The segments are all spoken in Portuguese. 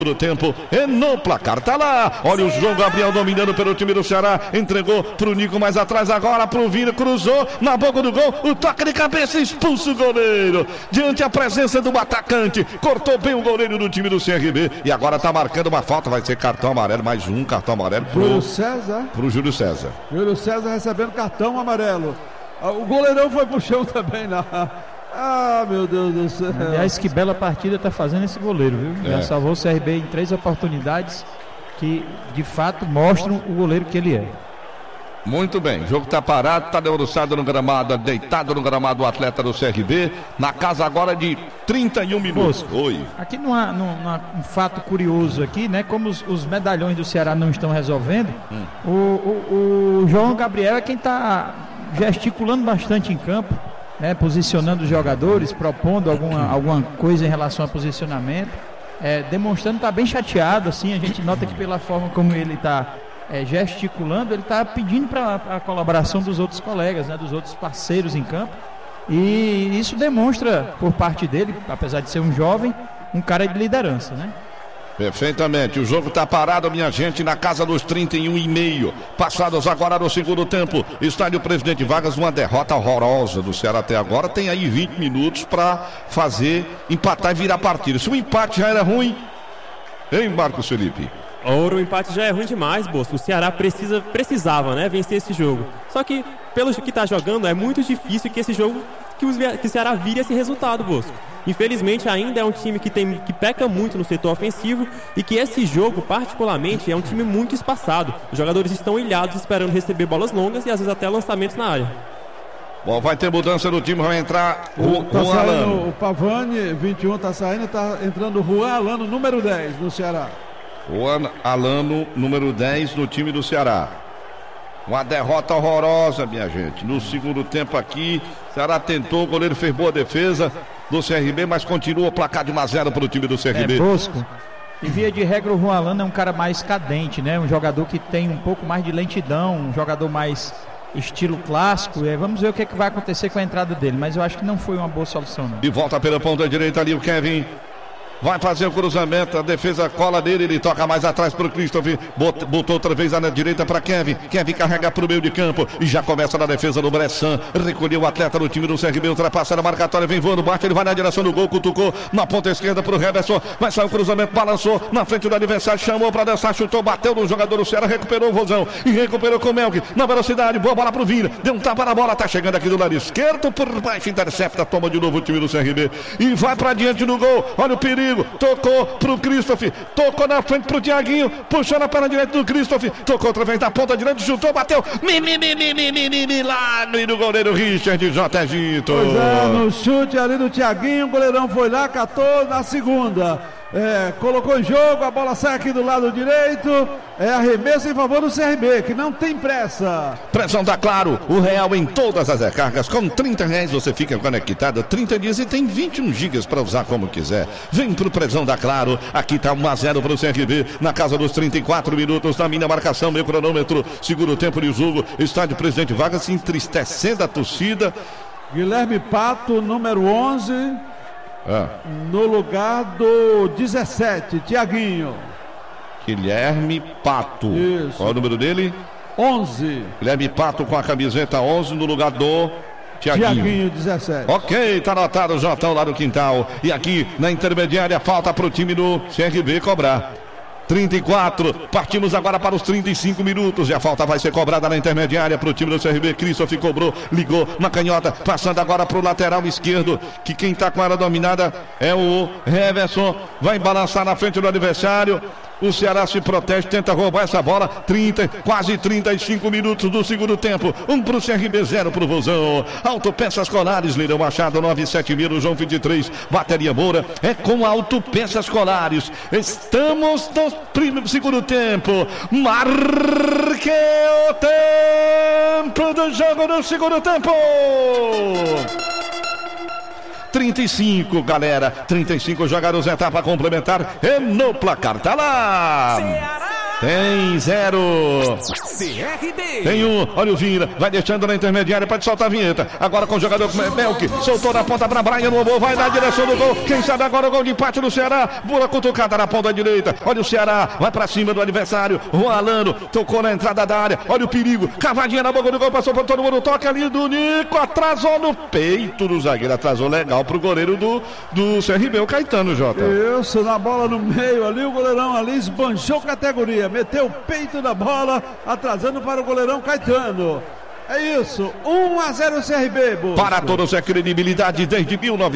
do tempo e no placar tá lá, olha o João Gabriel dominando pelo time do Ceará, entregou pro Nico mais atrás agora pro Vina, cruzou na boca do gol, o toque de cabeça, expulsa o goleiro, diante a presença do atacante, cortou bem o goleiro do time do CRB e agora tá marcando uma falta, vai ser cartão amarelo, mais um cartão amarelo pro Júlio César. Pro Júlio César. Júlio César recebendo cartão amarelo. O goleirão foi pro chão também, não. Ah, meu Deus do céu. Aliás, que bela partida tá fazendo esse goleiro, viu? Já salvou o CRB em 3 oportunidades que, de fato, mostram o goleiro que ele é. Muito bem, o jogo tá parado, tá debruçado no gramado, deitado no gramado o atleta do CRB, na casa agora de 31 minutos. Oi. Aqui não há um fato curioso aqui, né? Como os medalhões do Ceará não estão resolvendo, o João Gabriel é quem tá gesticulando bastante em campo, né, posicionando os jogadores, propondo alguma coisa em relação a posicionamento, demonstrando que está bem chateado, assim, a gente nota que pela forma como ele está gesticulando, ele está pedindo para a colaboração dos outros colegas, né, dos outros parceiros em campo, e isso demonstra por parte dele, apesar de ser um jovem, um cara de liderança, né? Perfeitamente, o jogo está parado, minha gente, na casa dos 31,5. Passados agora no segundo tempo, estádio Presidente Vargas, uma derrota horrorosa do Ceará até agora. Tem aí 20 minutos para empatar e virar a partida. Se o empate já era ruim, hein, Marcos Felipe? O empate já é ruim demais, Bosco. O Ceará precisava, né, vencer esse jogo. Só que, pelo que está jogando, é muito difícil que esse jogo, que o Ceará vire esse resultado, Bosco. Infelizmente ainda é um time que peca muito no setor ofensivo e que esse jogo particularmente é um time muito espaçado. Os jogadores estão ilhados esperando receber bolas longas e às vezes até lançamentos na área. Bom, vai ter mudança no time, vai entrar o Juan Alano. O Pavani, 21, tá saindo, tá entrando o Juan Alano, número 10 no Ceará. Juan Alano, número 10 no time do Ceará. Uma derrota horrorosa, minha gente. No segundo tempo aqui, o Ceará tentou, o goleiro fez boa defesa do CRB, mas continua o placar de 1-0 para o time do CRB. Bosco. E via de regra o Juan Alano é um cara mais cadente, né? Um jogador que tem um pouco mais de lentidão, um jogador mais estilo clássico. Vamos ver o que vai acontecer com a entrada dele, mas eu acho que não foi uma boa solução, não. E volta pela ponta direita ali o Kevin. Vai fazer o cruzamento, a defesa cola dele, ele toca mais atrás para o Christopher, botou outra vez na direita para Kevin, Kevin carrega para o meio de campo e já começa na defesa do Bressan, recolheu o atleta do time do CRB, ultrapassa a marcatória, vem voando, bate, ele vai na direção do gol, cutucou na ponta esquerda para o Heverson, vai sair o cruzamento, balançou na frente do adversário, chamou para dançar, chutou, bateu no jogador do Ceará, recuperou o Vozão e recuperou com o Melk, na velocidade, boa bola para o Vina, deu um tapa na bola, tá chegando aqui do lado esquerdo, por baixo, intercepta, toma de novo o time do CRB e vai para diante do gol, olha o perigo, tocou pro Christopher, tocou na frente pro Thiaguinho, puxou na perna direita do Christopher, tocou outra vez na ponta direita, chutou, bateu, milagre do goleiro Richard J. Gito. Pois é, no chute ali do Thiaguinho, o goleirão foi lá, catou na segunda. Colocou em jogo, a bola sai aqui do lado direito, arremesso em favor do CRB, que não tem pressa. Pressão da Claro, o real em todas as recargas, com R$30 você fica conectado 30 dias e tem 21 gigas para usar como quiser. Vem pro Pressão da Claro, aqui tá 1-0 pro CRB, na casa dos 34 minutos, na minha marcação, meu cronômetro, segura o tempo de jogo, estádio Presidente Vargas se entristecendo a torcida. Guilherme Pato, número 11. No lugar do 17, Thiaguinho. Guilherme Pato. Isso. Qual é o número dele? 11. Guilherme Pato com a camiseta 11 no lugar do Thiaguinho, 17. Ok, tá anotado o Jotão lá no quintal. E aqui na intermediária falta pro time do CRB cobrar. 34, partimos agora para os 35 minutos e a falta vai ser cobrada na intermediária para o time do CRB. Christopher cobrou, ligou na canhota, passando agora para o lateral esquerdo, que quem está com ela dominada é o Heverson, vai balançar na frente do adversário. O Ceará se protege, tenta roubar essa bola. Quase 35 minutos do segundo tempo. 1 para o CRB, 0 para o Vozão. Autopeças Colares, Leirão Machado, 97000, João 23. Bateria Moura é com Autopeças Colares. Estamos no segundo tempo. Marque o tempo do jogo no segundo tempo. 35, galera. 35 jogaram etapa complementar. E no placar tá lá. Ceará! Tem 0. CRB. Tem 1. Olha o Vina. Vai deixando na intermediária. Pode soltar a vinheta. Agora com o jogador Melk. Soltou na ponta para Brian. Lobo vai na direção do gol. Quem sabe agora o gol de empate do Ceará. Bola cutucada na ponta direita. Olha o Ceará. Vai para cima do adversário. Juan Alano. Tocou na entrada da área. Olha o perigo. Cavadinha na boca do gol. Passou para todo mundo. Toca ali do Nico. Atrasou no peito do zagueiro. Atrasou legal pro goleiro do CRB. O Caetano, Jota. Isso, na bola no meio ali. O goleirão ali esbanjou categoria. Meteu o peito da bola, atrasando para o goleirão Caetano. É isso, 1-0 CRB, Bosco. Para todos é credibilidade desde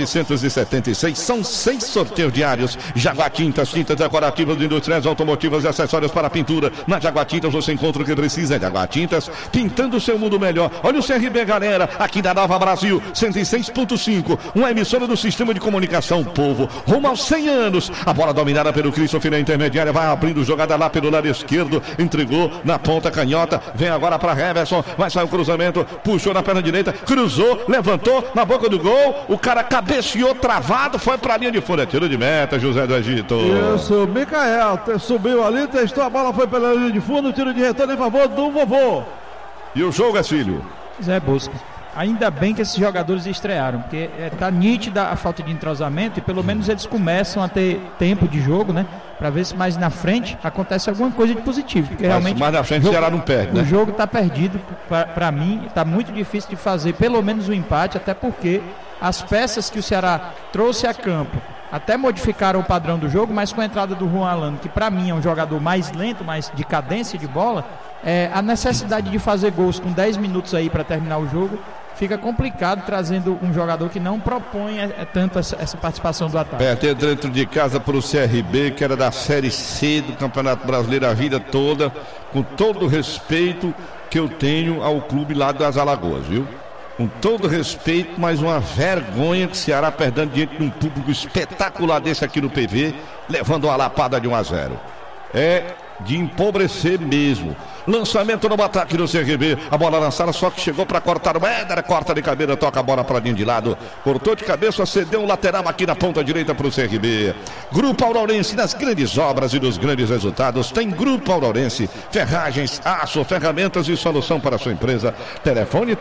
1976. São 6 sorteios diários. Jaguar Tintas, tintas decorativas, industriais, automotivas e acessórios para pintura. Na Jaguar Tintas você encontra o que precisa. Jaguar Tintas, pintando o seu mundo melhor. Olha o CRB, galera, aqui da Nova Brasil, 106.5. Uma emissora do Sistema de Comunicação Povo. Rumo aos 100 anos. A bola dominada pelo Christopher na intermediária. Vai abrindo jogada lá pelo lado esquerdo. Entregou na ponta canhota. Vem agora para Heverson. Vai sair o cruzamento. Puxou na perna direita, cruzou, levantou na boca do gol, o cara cabeceou travado, foi pra linha de fundo, é tiro de meta, José do Egito. Isso, Micael subiu ali, testou a bola, foi pela linha de fundo, tiro de retorno em favor do vovô. E o jogo é filho. Zé Bosco. Ainda bem que esses jogadores estrearam, porque tá nítida a falta de entrosamento e pelo menos eles começam a ter tempo de jogo, né? Pra ver se mais na frente acontece alguma coisa de positivo. Porque realmente mais na frente o Ceará não perde, né? O jogo tá perdido, pra mim, tá muito difícil de fazer pelo menos o empate, até porque as peças que o Ceará trouxe a campo até modificaram o padrão do jogo, mas com a entrada do Juan Alano, que pra mim é um jogador mais lento, mais de cadência de bola, a necessidade de fazer gols com 10 minutos aí para terminar o jogo fica complicado, trazendo um jogador que não propõe tanto essa participação do ataque. Até dentro de casa para o CRB, que era da Série C do Campeonato Brasileiro a vida toda, com todo o respeito que eu tenho ao clube lá das Alagoas, viu? Com todo respeito, mas uma vergonha que o Ceará perdendo diante de um público espetacular desse aqui no PV, levando uma lapada de 1-0. É de empobrecer mesmo. Lançamento no ataque do CRB. A bola lançada, só que chegou para cortar o Éder. Corta de cabeça, toca a bola para linha de lado. Cortou de cabeça, cedeu um lateral aqui na ponta direita para o CRB. Grupo Aurorense, nas grandes obras e dos grandes resultados. Tem Grupo Aurorense. Ferragens, aço, ferramentas e solução para a sua empresa. Telefone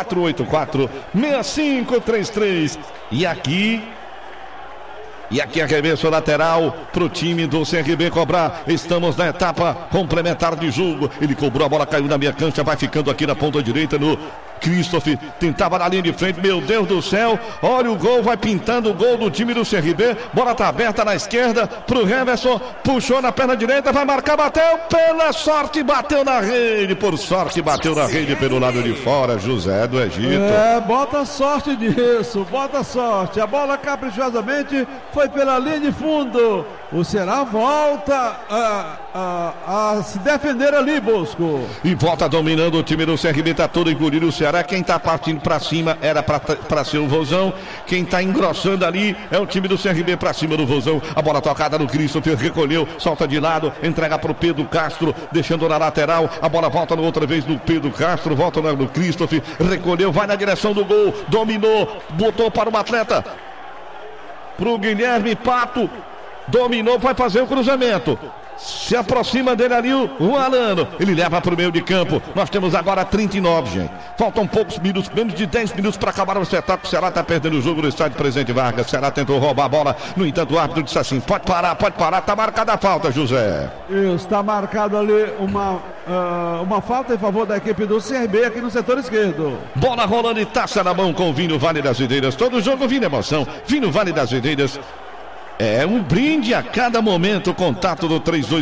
3484-6533. E aqui arremesso lateral para o time do CRB cobrar. Estamos na etapa complementar de jogo. Ele cobrou, a bola caiu na minha cancha, vai ficando aqui na ponta direita no Christopher, tentava na linha de frente, meu Deus do céu, olha o gol, vai pintando o gol do time do CRB, bola tá aberta na esquerda pro Heverson, puxou na perna direita, vai marcar, bateu, pela sorte, bateu na rede, por sorte bateu na rede pelo lado de fora, José do Egito. Bota sorte nisso, bota sorte, a bola caprichosamente foi pela linha de fundo, o Ceará volta a se defender ali, Bosco. E volta dominando o time do CRB, tá todo engolido o Ceará. Quem tá partindo pra cima era pra ser o Vozão. Quem tá engrossando ali é o time do CRB pra cima do Vozão. A bola tocada no Christopher, recolheu, solta de lado, entrega pro Pedro Castro, deixando na lateral. A bola volta outra vez no Pedro Castro, volta no Christopher, recolheu, vai na direção do gol, dominou, botou para o atleta, pro Guilherme Pato, dominou, vai fazer o cruzamento. Se aproxima dele ali o Alano. Ele leva para o meio de campo. Nós temos agora 39, gente. Faltam poucos minutos, menos de 10 minutos para acabar o espetáculo. O Ceará está perdendo o jogo no estádio Presidente Vargas. O Ceará tentou roubar a bola. No entanto, o árbitro disse assim: pode parar. Está marcada a falta, José. Isso, está marcado ali uma falta em favor da equipe do CRB aqui no setor esquerdo. Bola rolando e taça na mão com o Vinho Vale das Videiras. Todo jogo, Vinho Emoção. Vinho Vale das Videiras. É um brinde a cada momento. Contato do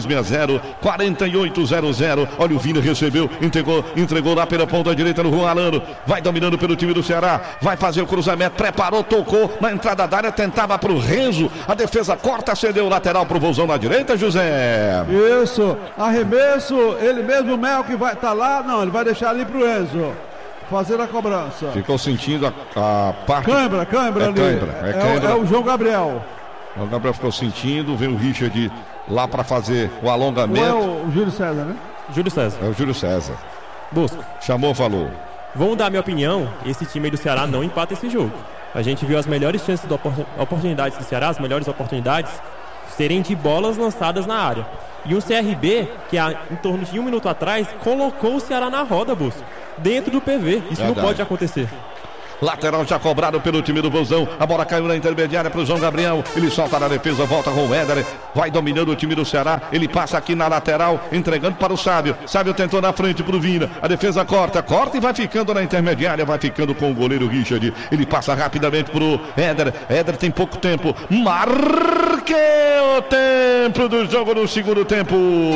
3260-4800. Olha, o Vini recebeu, entregou lá pela ponta direita no Juan Alano. Vai dominando pelo time do Ceará. Vai fazer o cruzamento, preparou, tocou na entrada da área, tentava pro Renzo. A defesa corta, cedeu o lateral pro Vozão na direita, José. Isso, arremesso. Ele mesmo, o Mel, que vai estar lá. Não, ele vai deixar ali pro Renzo fazer a cobrança. Ficou sentindo a parte. Câimbra ali. É o João Gabriel. O Gabriel ficou sentindo, vem o Richard lá para fazer o alongamento. É o Júlio César, né? Júlio César. É o Júlio César. Busco. Chamou, falou. Vamos dar a minha opinião, esse time aí do Ceará não empata esse jogo. A gente viu as melhores chances de oportunidades do Ceará, as melhores oportunidades serem de bolas lançadas na área. E um CRB, que há em torno de 1 minuto atrás, colocou o Ceará na roda, Bosco, dentro do PV. Isso não pode acontecer. Lateral já cobrado pelo time do Vozão. A bola caiu na intermediária para o João Gabriel. Ele solta na defesa, volta com o Éder. Vai dominando o time do Ceará. Ele passa aqui na lateral, entregando para o Sábio. Sábio tentou na frente para o Vina. A defesa corta e vai ficando na intermediária. Vai ficando com o goleiro Richard. Ele passa rapidamente para o Éder. Éder tem pouco tempo. Marque o tempo do jogo no segundo tempo.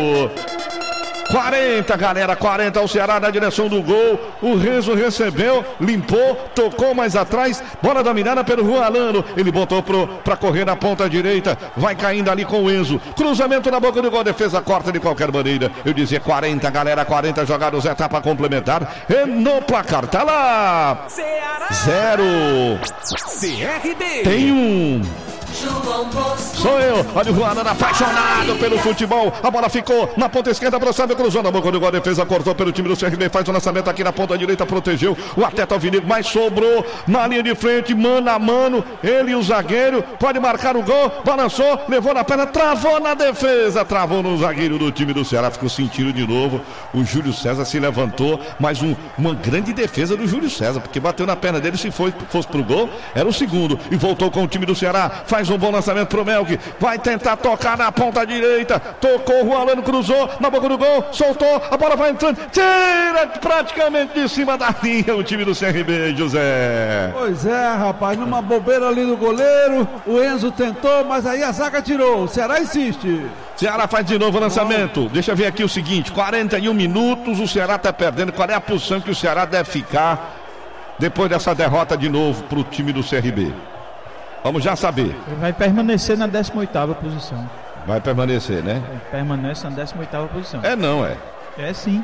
40, galera, 40 ao Ceará na direção do gol. O Renzo recebeu, limpou, tocou mais atrás. Bola dominada pelo Juan Alano. Ele botou pra correr na ponta direita. Vai caindo ali com o Enzo. Cruzamento na boca do gol. Defesa corta de qualquer maneira. Eu dizia 40, galera, 40 jogados, etapa complementar. E no placar, tá lá. Ceará 0. CRB. Tem um. Sou eu, olha o Juan apaixonado pelo futebol. A bola ficou na ponta esquerda para o Sábio, cruzou na boca do gol. A defesa cortou pelo time do CRB, faz o lançamento aqui na ponta direita, protegeu o atleta alvinegro, mas sobrou na linha de frente, mano a mano. Ele e o zagueiro, pode marcar o gol. Balançou, levou na perna, travou na defesa, travou no zagueiro do time do Ceará. Ficou sentindo de novo. O Júlio César se levantou, mas uma grande defesa do Júlio César, porque bateu na perna dele. Se fosse pro gol, era o segundo. E voltou com o time do Ceará. Faz um bom lançamento pro Melk. Vai tentar tocar na ponta direita. Tocou, o Juan Alano cruzou na boca do gol. Soltou, a bola vai entrando. Tira praticamente de cima da linha o time do CRB, José. Pois é, rapaz. Numa bobeira ali do goleiro. O Enzo tentou, mas aí a zaga tirou. O Ceará insiste. Ceará faz de novo o lançamento. Deixa eu ver aqui o seguinte: 41 minutos. O Ceará tá perdendo. Qual é a posição que o Ceará deve ficar depois dessa derrota de novo pro time do CRB? Vamos já saber. Ele vai permanecer na 18ª posição. Vai permanecer, né? Ele permanece na 18ª posição. É não, é. É sim.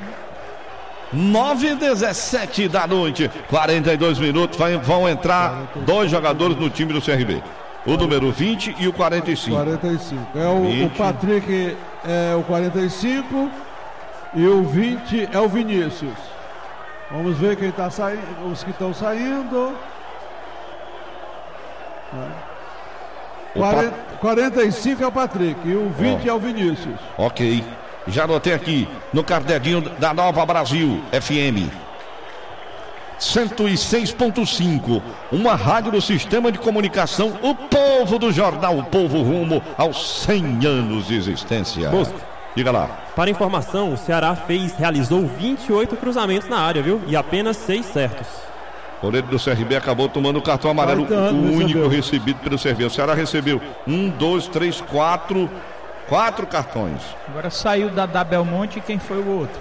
9h17 da noite, 42 minutos. Vão entrar 2 jogadores no time do CRB. O número 20 e o 45. 45. O Patrick é o 45 e o 20 é o Vinícius. Vamos ver quem está saindo, os que estão saindo. 45 é o Patrick e o 20 é o Vinícius. Ok, já anotei aqui no caderninho da Nova Brasil FM 106.5, uma rádio do sistema de comunicação, o povo do jornal, o povo rumo aos 100 anos de existência. Bosco, diga lá. Para informação, o Ceará realizou 28 cruzamentos na área, viu? E apenas 6 certos. O goleiro do CRB acabou tomando o cartão amarelo, o único recebido pelo CRB. O Ceará recebeu 1, 2, 3, 4 cartões. Agora saiu da Belmonte e quem foi o outro?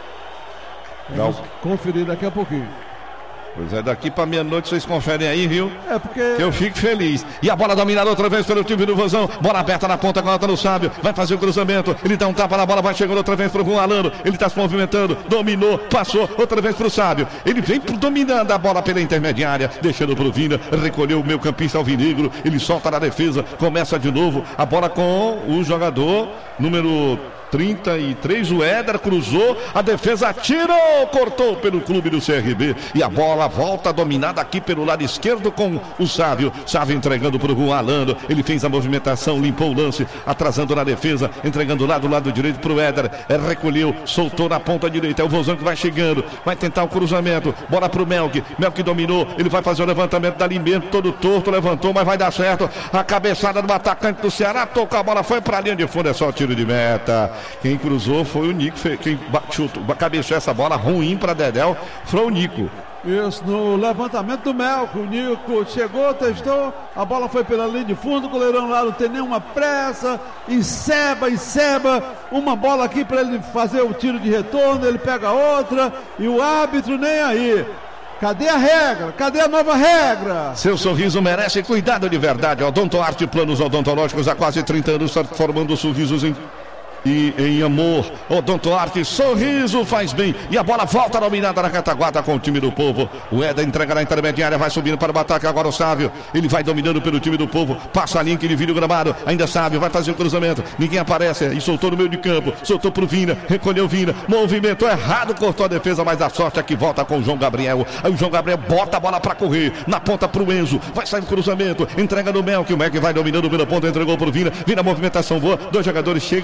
Vamos conferir daqui a pouquinho. Pois é, daqui para meia-noite vocês conferem aí, viu? É porque que eu fico feliz. E a bola dominada outra vez pelo time do Vozão. Bola aberta na ponta, coloca no Sábio. Vai fazer o cruzamento. Ele dá um tapa na bola, vai chegando outra vez pro Juan Alano. Ele está se movimentando, dominou, passou outra vez pro Sábio. Ele vem dominando a bola pela intermediária, deixando pro Vina. Recolheu o meio campista alvinegro. Ele solta na defesa, começa de novo. A bola com o jogador número 33, o Éder cruzou, a defesa atirou, cortou pelo clube do CRB e a bola volta dominada aqui pelo lado esquerdo com o Sábio entregando para o Juan Alano. Ele fez a movimentação, limpou o lance, atrasando na defesa, entregando lá do lado direito para o Éder, recolheu, soltou na ponta direita, é o Vozão que vai chegando, vai tentar o cruzamento, bola para o Melk dominou, ele vai fazer o levantamento dali mesmo, todo torto, levantou, mas vai dar certo, a cabeçada do atacante do Ceará, tocou a bola, foi para a linha de fundo, é só tiro de meta. Quem cruzou foi o Nico, quem cabeceou essa bola ruim para Dedéu foi o Nico. Isso, no levantamento do Melco, o Nico chegou, testou, a bola foi pela linha de fundo, o goleirão lá não tem nenhuma pressa, enceba uma bola aqui para ele fazer o tiro de retorno, ele pega outra e o árbitro nem aí. Cadê a regra? Cadê a nova regra? Seu sorriso merece cuidado de verdade. Odontoarte Planos Odontológicos há quase 30 anos, formando sorrisos em amor. Odontoarte, sorriso faz bem. E a bola volta dominada na retaguarda com o time do povo. O Éder entrega na intermediária, vai subindo para o ataque. Agora o Sávio, ele vai dominando pelo time do povo. Passa a linha que ele vira o gramado. Ainda Sávio, vai fazer o cruzamento. Ninguém aparece e soltou no meio de campo. Soltou pro Vina, recolheu Vina. Movimento errado, cortou a defesa, mas a sorte é que volta com o João Gabriel. Aí o João Gabriel bota a bola para correr. Na ponta pro Enzo, vai sair o cruzamento. Entrega no Melk. O Melk vai dominando pela ponta, entregou pro Vina. Vina, movimentação boa. 2 jogadores chegam, ele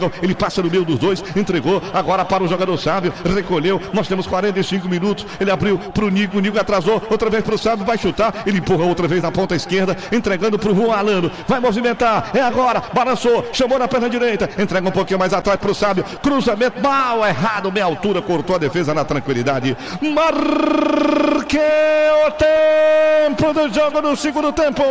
passa no meio dos dois, entregou agora para o jogador Sávio, recolheu, nós temos 45 minutos, ele abriu para o Nico atrasou, outra vez para o Sávio, vai chutar, ele empurra outra vez na ponta esquerda, entregando para o Juan Alano, vai movimentar, é agora, balançou, chamou na perna direita, entrega um pouquinho mais atrás para o Sávio, cruzamento mal errado, meia altura, cortou a defesa na tranquilidade. Marquei o tempo do jogo no segundo tempo.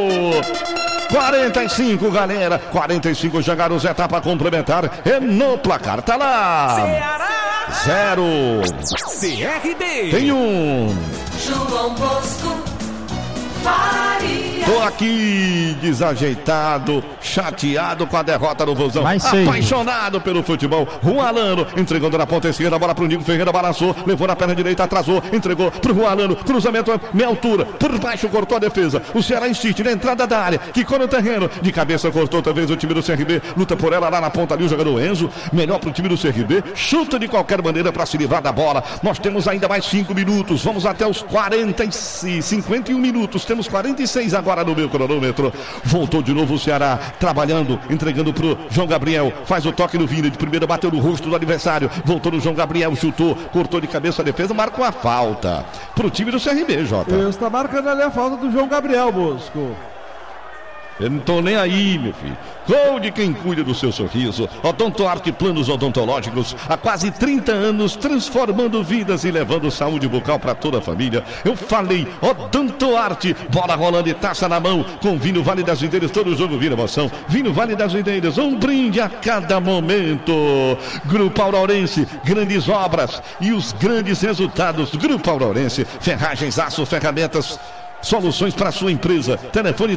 45, galera. 45 jogaram Zé, etapa complementar. E no placar tá lá. Ceará 0. CRB. Tem um. João Bosco Faria. Tô aqui desajeitado, chateado com a derrota do Vozão. Apaixonado pelo futebol. Juan Alano entregando na ponta esquerda, a bola pro Nico Ferreira, balançou, levou na perna direita, atrasou, entregou pro Juan Alano, cruzamento meia altura, por baixo cortou a defesa. O Ceará insiste na entrada da área, quicou no terreno, de cabeça cortou outra vez o time do CRB, luta por ela lá na ponta ali o jogador Enzo, melhor pro time do CRB, chuta de qualquer maneira para se livrar da bola. Nós temos ainda mais 5 minutos, vamos até os 51 minutos, temos 46 agora no meu cronômetro. Voltou de novo o Ceará, trabalhando, entregando pro João Gabriel, faz o toque no Vina, de primeira bateu no rosto do adversário, voltou no João Gabriel, chutou, cortou de cabeça a defesa, marcou a falta pro time do CRB, Jota. Está marcando ali a falta do João Gabriel, Bosco. Eu não tô nem aí, meu filho. Gol de quem cuida do seu sorriso. Odontoarte Planos Odontológicos. Há quase 30 anos, transformando vidas e levando saúde bucal para toda a família. Eu falei, Odontoarte. Bola rolando e taça na mão. Com vinho Vale das Videiras, todo jogo vira emoção. Vinho Vale das Videiras, um brinde a cada momento. Grupo Aurorense, grandes obras e os grandes resultados. Grupo Aurorense, ferragens, aço, ferramentas, soluções para sua empresa. Telefone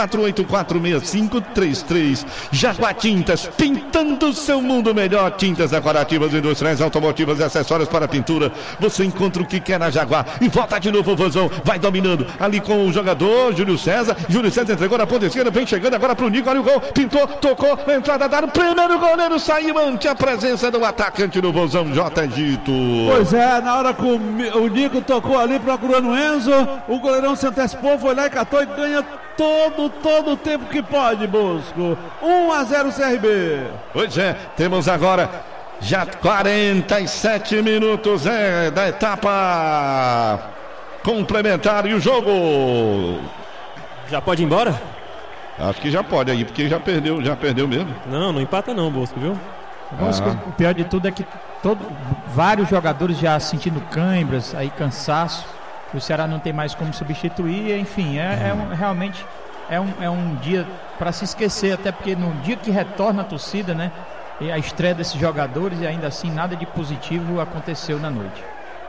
34846533. Jaguar Tintas, pintando o seu mundo melhor. Tintas decorativas, industriais, automotivas e acessórios para pintura. Você encontra o que quer na Jaguar. E volta de novo o Vozão, vai dominando ali com o jogador Júlio César. Júlio César entregou na ponta esquerda, vem chegando agora pro Nico, olha o gol, pintou, tocou, entrada da área, primeiro goleiro saiu ante a presença do atacante do Vozão, J. Egito. Pois é, na hora que o Nico tocou ali procurando o Enzo, o goleirão se antecipou, foi lá e catou e ganha todo o tempo que pode, Bosco. 1-0 CRB. Pois é, temos agora já 47 minutos da etapa complementar e o jogo. Já pode ir embora? Acho que já pode aí, porque já perdeu mesmo. Não empata não, Bosco, viu? Bosco, o pior de tudo é que vários jogadores já sentindo cãibras, aí cansaço. O Ceará não tem mais como substituir, enfim, realmente é um dia para se esquecer, até porque no dia que retorna a torcida, né, e a estreia desses jogadores, e ainda assim nada de positivo aconteceu na noite.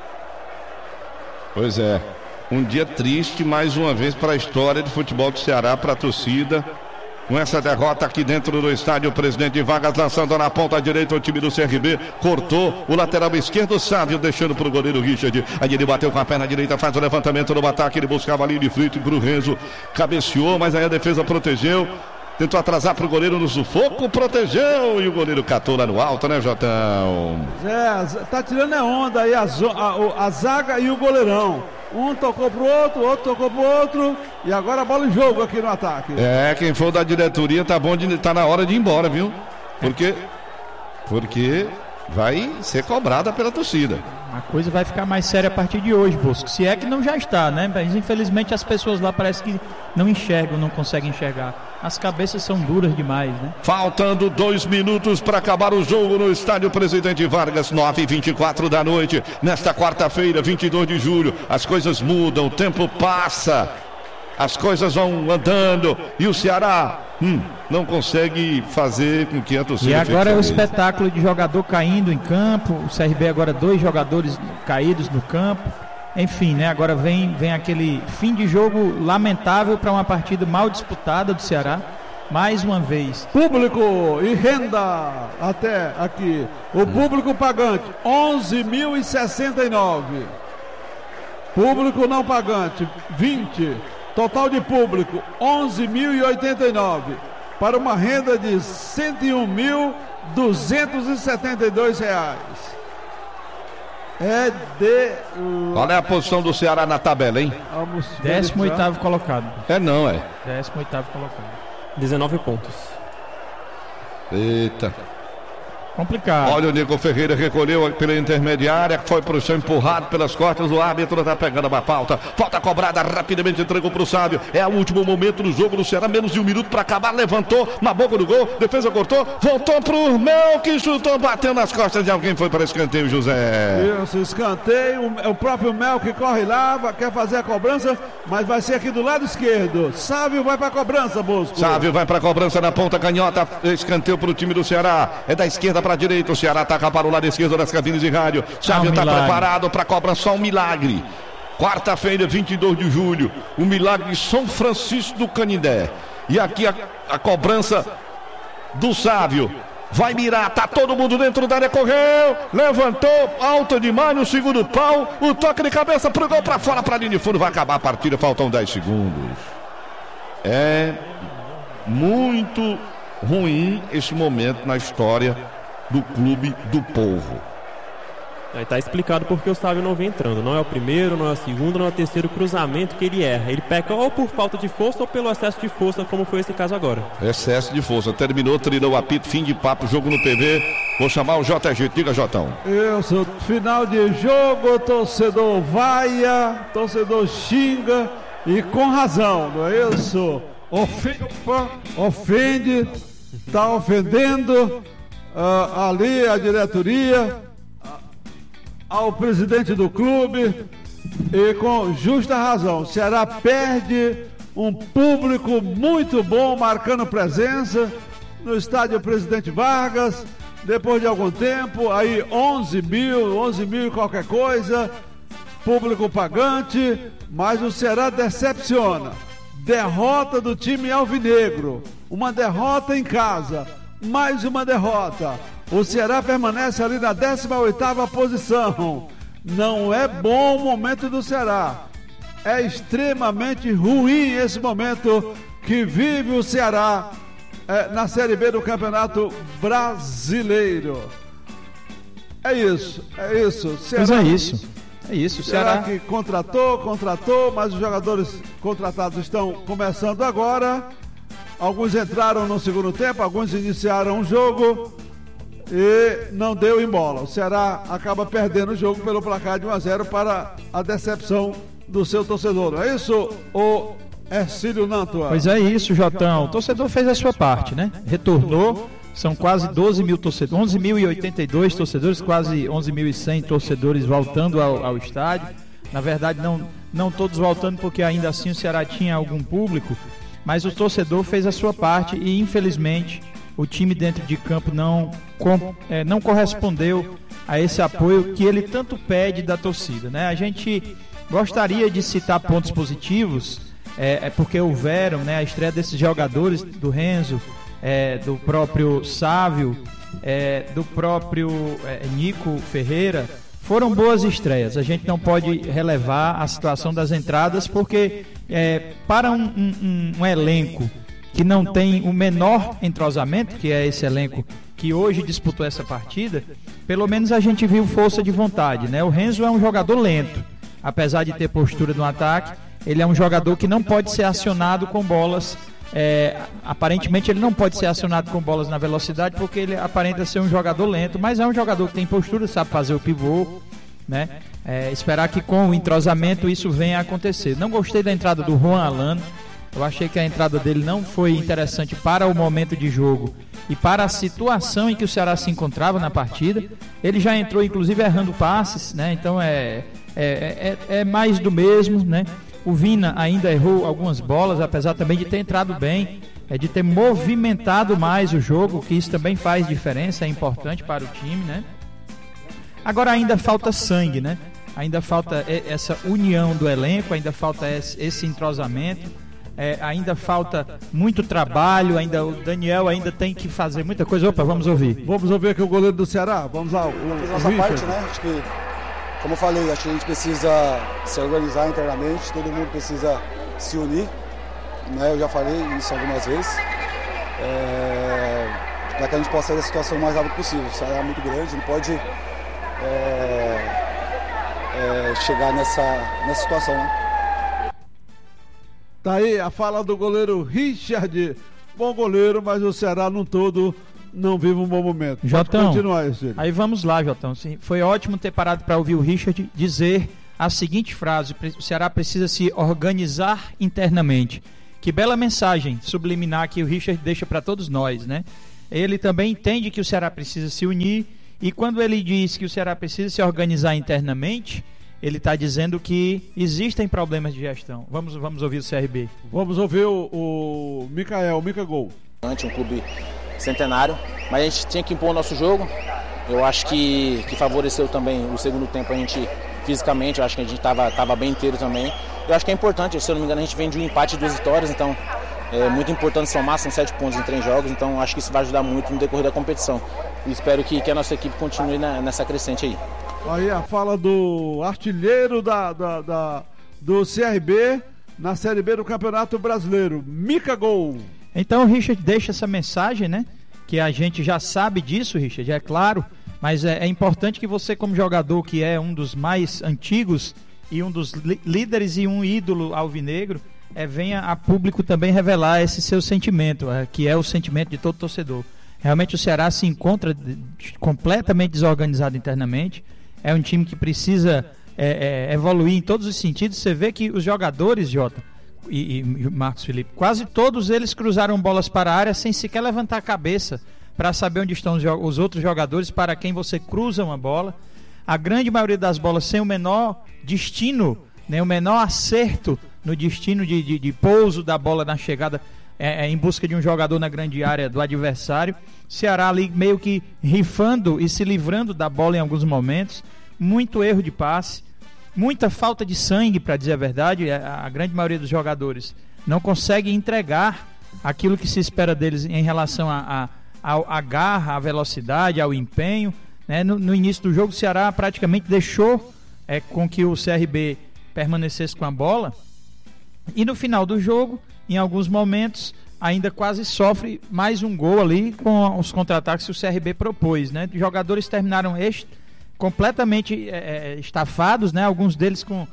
Pois é, um dia triste mais uma vez para a história do futebol do Ceará, para a torcida. Com essa derrota aqui dentro do estádio, o presidente Vargas lançando na ponta direita o time do CRB, cortou o lateral esquerdo, Sávio deixando para o goleiro Richard, aí ele bateu com a perna direita, faz o levantamento no ataque, ele buscava ali de frente para o Renzo, cabeceou, mas aí a defesa protegeu, tentou atrasar para o goleiro no sufoco, protegeu e o goleiro catou lá no alto, né, Jotão? Tá tirando a onda aí a zaga e o goleirão. Um tocou pro outro tocou pro outro. E agora a bola em jogo aqui no ataque. Quem for da diretoria tá na hora de ir embora, viu? Porque vai ser cobrada pela torcida. A coisa vai ficar mais séria a partir de hoje, Bosco. Se é que não já está, né? Mas infelizmente as pessoas lá parece que não enxergam, não conseguem enxergar. As cabeças são duras demais, né? Faltando 2 minutos para acabar o jogo no estádio Presidente Vargas, 9h24 da noite. Nesta quarta-feira, 22 de julho, as coisas mudam, o tempo passa. As coisas vão andando e o Ceará não consegue fazer com que a torcida... E agora é o espetáculo de jogador caindo em campo. O CRB agora 2 jogadores caídos no campo. Enfim, né? Agora vem aquele fim de jogo lamentável para uma partida mal disputada do Ceará. Mais uma vez. Público e renda até aqui. O público pagante, 11.069. Público não pagante, 20. Total de público, 11.089, para uma renda de R$ 101.272. Qual é a posição do Ceará na tabela, hein? 18º colocado. 18º colocado. 19 pontos. Eita. Complicado. Olha o Nico Ferreira, recolheu pela intermediária, foi pro chão, empurrado pelas costas, o árbitro tá pegando uma falta cobrada, rapidamente entregou pro Sávio, é o último momento do jogo do Ceará, menos de 1 minuto para acabar, levantou na boca do gol, defesa cortou, voltou pro Mel, que chutou, bateu nas costas de alguém, foi para escanteio, José. Isso, escanteio, é o próprio Mel que corre lá, quer fazer a cobrança, mas vai ser aqui do lado esquerdo. Sávio vai pra cobrança, Bosco. Sávio vai pra cobrança na ponta canhota, escanteio pro time do Ceará, é da esquerda para a direita, o Ceará ataca para o lado esquerdo das cabines de rádio. Sávio está preparado para cobrar só um milagre. Quarta-feira, 22 de julho, o milagre de São Francisco do Canindé. E aqui a cobrança do Sávio. Vai mirar, tá todo mundo dentro da área, correu, levantou, alto demais no segundo pau, o toque de cabeça pro gol, para fora, para a linha de fundo, vai acabar a partida, faltam 10 segundos. É muito ruim esse momento na história do Clube do Povo. Aí tá explicado porque o Sávio não vem entrando. Não é o primeiro, não é o segundo, não é o terceiro cruzamento que ele erra. Ele peca ou por falta de força ou pelo excesso de força, como foi esse caso agora. Excesso de força. Terminou, trilhou o apito, fim de papo, jogo no PV. Vou chamar o JG. Diga, Jotão. Isso, final de jogo, torcedor vaia, torcedor xinga e com razão, não é isso? Ofende, tá ofendendo ali a diretoria, ao presidente do clube, e com justa razão. O Ceará perde um público muito bom marcando presença no estádio Presidente Vargas, depois de algum tempo, aí 11 mil e qualquer coisa, público pagante, mas o Ceará decepciona. Derrota do time alvinegro, uma derrota em casa, mais uma derrota. O Ceará permanece ali na 18ª posição. Não é bom o momento do Ceará. É extremamente ruim esse momento que vive o Ceará na Série B do Campeonato Brasileiro. É isso. Ceará, é isso. O Ceará que contratou, mas os jogadores contratados estão começando agora. Alguns entraram no segundo tempo, alguns iniciaram o jogo e não deu em bola. O Ceará acaba perdendo o jogo pelo placar de 1-0 para a decepção do seu torcedor. Não é isso, ô Hercílio Nantua? Pois é isso, Jotão. O torcedor fez a sua parte, né? Retornou, são quase 12 mil torcedores, 11.082 torcedores, quase 11.100 torcedores voltando ao estádio. Na verdade, não todos voltando, porque ainda assim o Ceará tinha algum público, mas o torcedor fez a sua parte e, infelizmente, o time dentro de campo não correspondeu a esse apoio que ele tanto pede da torcida, né? A gente gostaria de citar pontos positivos, porque houveram, né, a estreia desses jogadores, do Renzo, do próprio Sávio, do próprio Nico Ferreira. Foram boas estreias. A gente não pode relevar a situação das entradas, porque para um elenco que não tem o menor entrosamento, que é esse elenco que hoje disputou essa partida, pelo menos a gente viu força de vontade, né? O Renzo é um jogador lento, apesar de ter postura no ataque, ele é um jogador que não pode ser acionado com bolas, aparentemente ele não pode ser acionado com bolas na velocidade, porque ele aparenta ser um jogador lento, mas é um jogador que tem postura, sabe fazer o pivô, né? Esperar que com o entrosamento isso venha a acontecer. Não gostei da entrada do Juan Alano. Eu achei que a entrada dele não foi interessante para o momento de jogo e para a situação em que o Ceará se encontrava na partida. Ele já entrou, inclusive, errando passes, né? Então é mais do mesmo, né? O Vina ainda errou algumas bolas, apesar também de ter entrado bem, de ter movimentado mais o jogo, que isso também faz diferença, é importante para o time, né? Agora ainda falta sangue, né? Ainda falta essa união do elenco, ainda falta esse entrosamento. Ainda falta muito trabalho, o Daniel ainda tem que fazer muita coisa. Opa, vamos ouvir. Vamos ouvir aqui o goleiro do Ceará. Vamos lá. Fez nossa parte, né? Acho que, como eu falei, acho que a gente precisa se organizar internamente, todo mundo precisa se unir, né? Eu já falei isso algumas vezes, para que a gente possa sair da situação o mais rápido possível. O Ceará é muito grande, não pode chegar nessa situação, né? Tá aí a fala do goleiro Richard. Bom goleiro, mas o Ceará no todo não vive um bom momento. Jotão, pode continuar, Ercílio. Aí vamos lá, Jotão. Foi ótimo ter parado para ouvir o Richard dizer a seguinte frase: o Ceará precisa se organizar internamente. Que bela mensagem subliminar que o Richard deixa para todos nós, né? Ele também entende que o Ceará precisa se unir, e quando ele diz que o Ceará precisa se organizar internamente, ele está dizendo que existem problemas de gestão. Vamos ouvir o CRB. Vamos ouvir o Micael, o Mica Gol. Um clube centenário, mas a gente tinha que impor o nosso jogo. Eu acho que favoreceu também o segundo tempo a gente fisicamente. Eu acho que a gente estava bem inteiro também. Eu acho que é importante, se eu não me engano, a gente vem de um empate e 2 vitórias, então é muito importante somar, são 7 pontos em 3 jogos, então acho que isso vai ajudar muito no decorrer da competição. E espero que a nossa equipe continue nessa crescente aí. Aí a fala do artilheiro do CRB na Série B do Campeonato Brasileiro, Mica Gol. Então o Richard deixa essa mensagem, né? Que a gente já sabe disso, Richard, é claro, mas é importante que você, como jogador, que é um dos mais antigos e um dos líderes e um ídolo alvinegro, venha a público também revelar esse seu sentimento, que é o sentimento de todo torcedor. Realmente o Ceará se encontra completamente desorganizado internamente, é um time que precisa evoluir em todos os sentidos. Você vê que os jogadores, Jota e Marcos Felipe, quase todos eles cruzaram bolas para a área sem sequer levantar a cabeça para saber onde estão os outros jogadores para quem você cruza uma bola. A grande maioria das bolas sem o menor destino, né, o menor acerto no destino de pouso da bola na chegada em busca de um jogador na grande área do adversário. Ceará ali meio que rifando e se livrando da bola em alguns momentos. Muito erro de passe, muita falta de sangue, para dizer a verdade. A grande maioria dos jogadores não consegue entregar aquilo que se espera deles em relação à garra, à velocidade, ao empenho, né? No início do jogo o Ceará praticamente deixou com que o CRB permanecesse com a bola, e no final do jogo, em alguns momentos, ainda quase sofre mais um gol ali com os contra-ataques que o CRB propôs, né? Os jogadores terminaram completamente estafados, né? Alguns deles com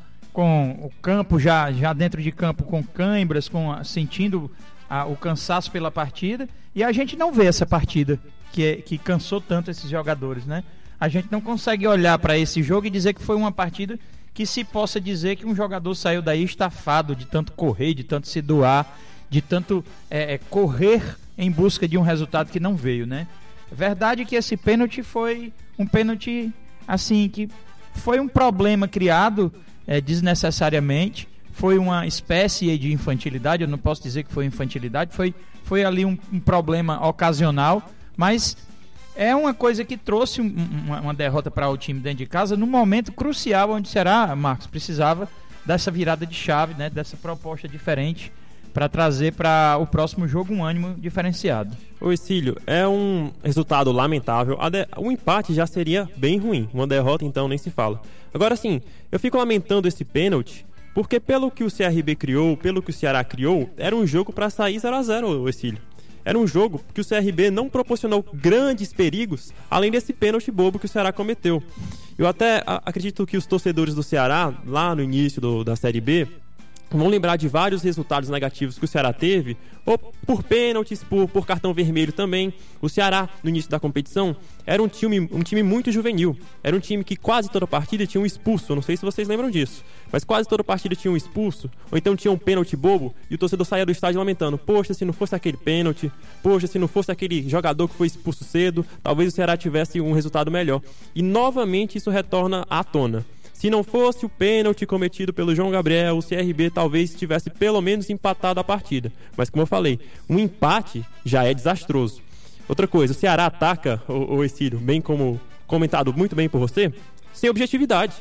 o campo já dentro de campo com cãibras, sentindo o cansaço pela partida, e a gente não vê essa partida que cansou tanto esses jogadores, né? A gente não consegue olhar para esse jogo e dizer que foi uma partida que se possa dizer que um jogador saiu daí estafado de tanto correr, de tanto se doar, de tanto correr em busca de um resultado que não veio, né? Verdade que esse pênalti foi um pênalti assim, que foi um problema criado desnecessariamente, foi uma espécie de infantilidade. Eu não posso dizer que foi infantilidade, foi ali um problema ocasional, mas é uma coisa que trouxe uma derrota para o time dentro de casa num momento crucial, onde o Ceará, Marcos, precisava dessa virada de chave, né, dessa proposta diferente para trazer para o próximo jogo um ânimo diferenciado. Ô Ercílio, é um resultado lamentável. O empate já seria bem ruim, uma derrota então nem se fala. Agora sim, eu fico lamentando esse pênalti, porque pelo que o CRB criou, pelo que o Ceará criou, era um jogo para sair 0-0, ô Ercílio. Era um jogo que o CRB não proporcionou grandes perigos, além desse pênalti bobo que o Ceará cometeu. Eu até acredito que os torcedores do Ceará, lá no início da Série B, vão lembrar de vários resultados negativos que o Ceará teve, ou por pênaltis, por cartão vermelho também. O Ceará, no início da competição, era um time muito juvenil. Era um time que quase toda partida tinha um expulso. Eu não sei se vocês lembram disso, mas quase toda partida tinha um expulso, ou então tinha um pênalti bobo, e o torcedor saía do estádio lamentando: poxa, se não fosse aquele pênalti, poxa, se não fosse aquele jogador que foi expulso cedo, talvez o Ceará tivesse um resultado melhor. E novamente isso retorna à tona. Se não fosse o pênalti cometido pelo João Gabriel, o CRB talvez tivesse pelo menos empatado a partida. Mas como eu falei, um empate já é desastroso. Outra coisa, o Ceará ataca, o Ercílio, bem como comentado muito bem por você, sem objetividade.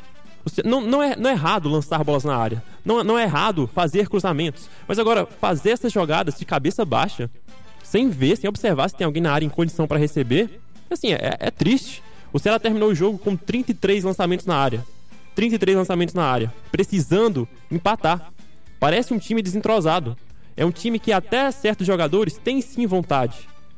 Não é errado lançar bolas na área, não é errado fazer cruzamentos, mas agora fazer essas jogadas de cabeça baixa, sem ver, sem observar se tem alguém na área em condição para receber, assim, é triste. O Ceará terminou o jogo com 33 lançamentos na área. 33 lançamentos na área, precisando empatar. Parece um time desentrosado. É um time que até certos jogadores têm sim vontade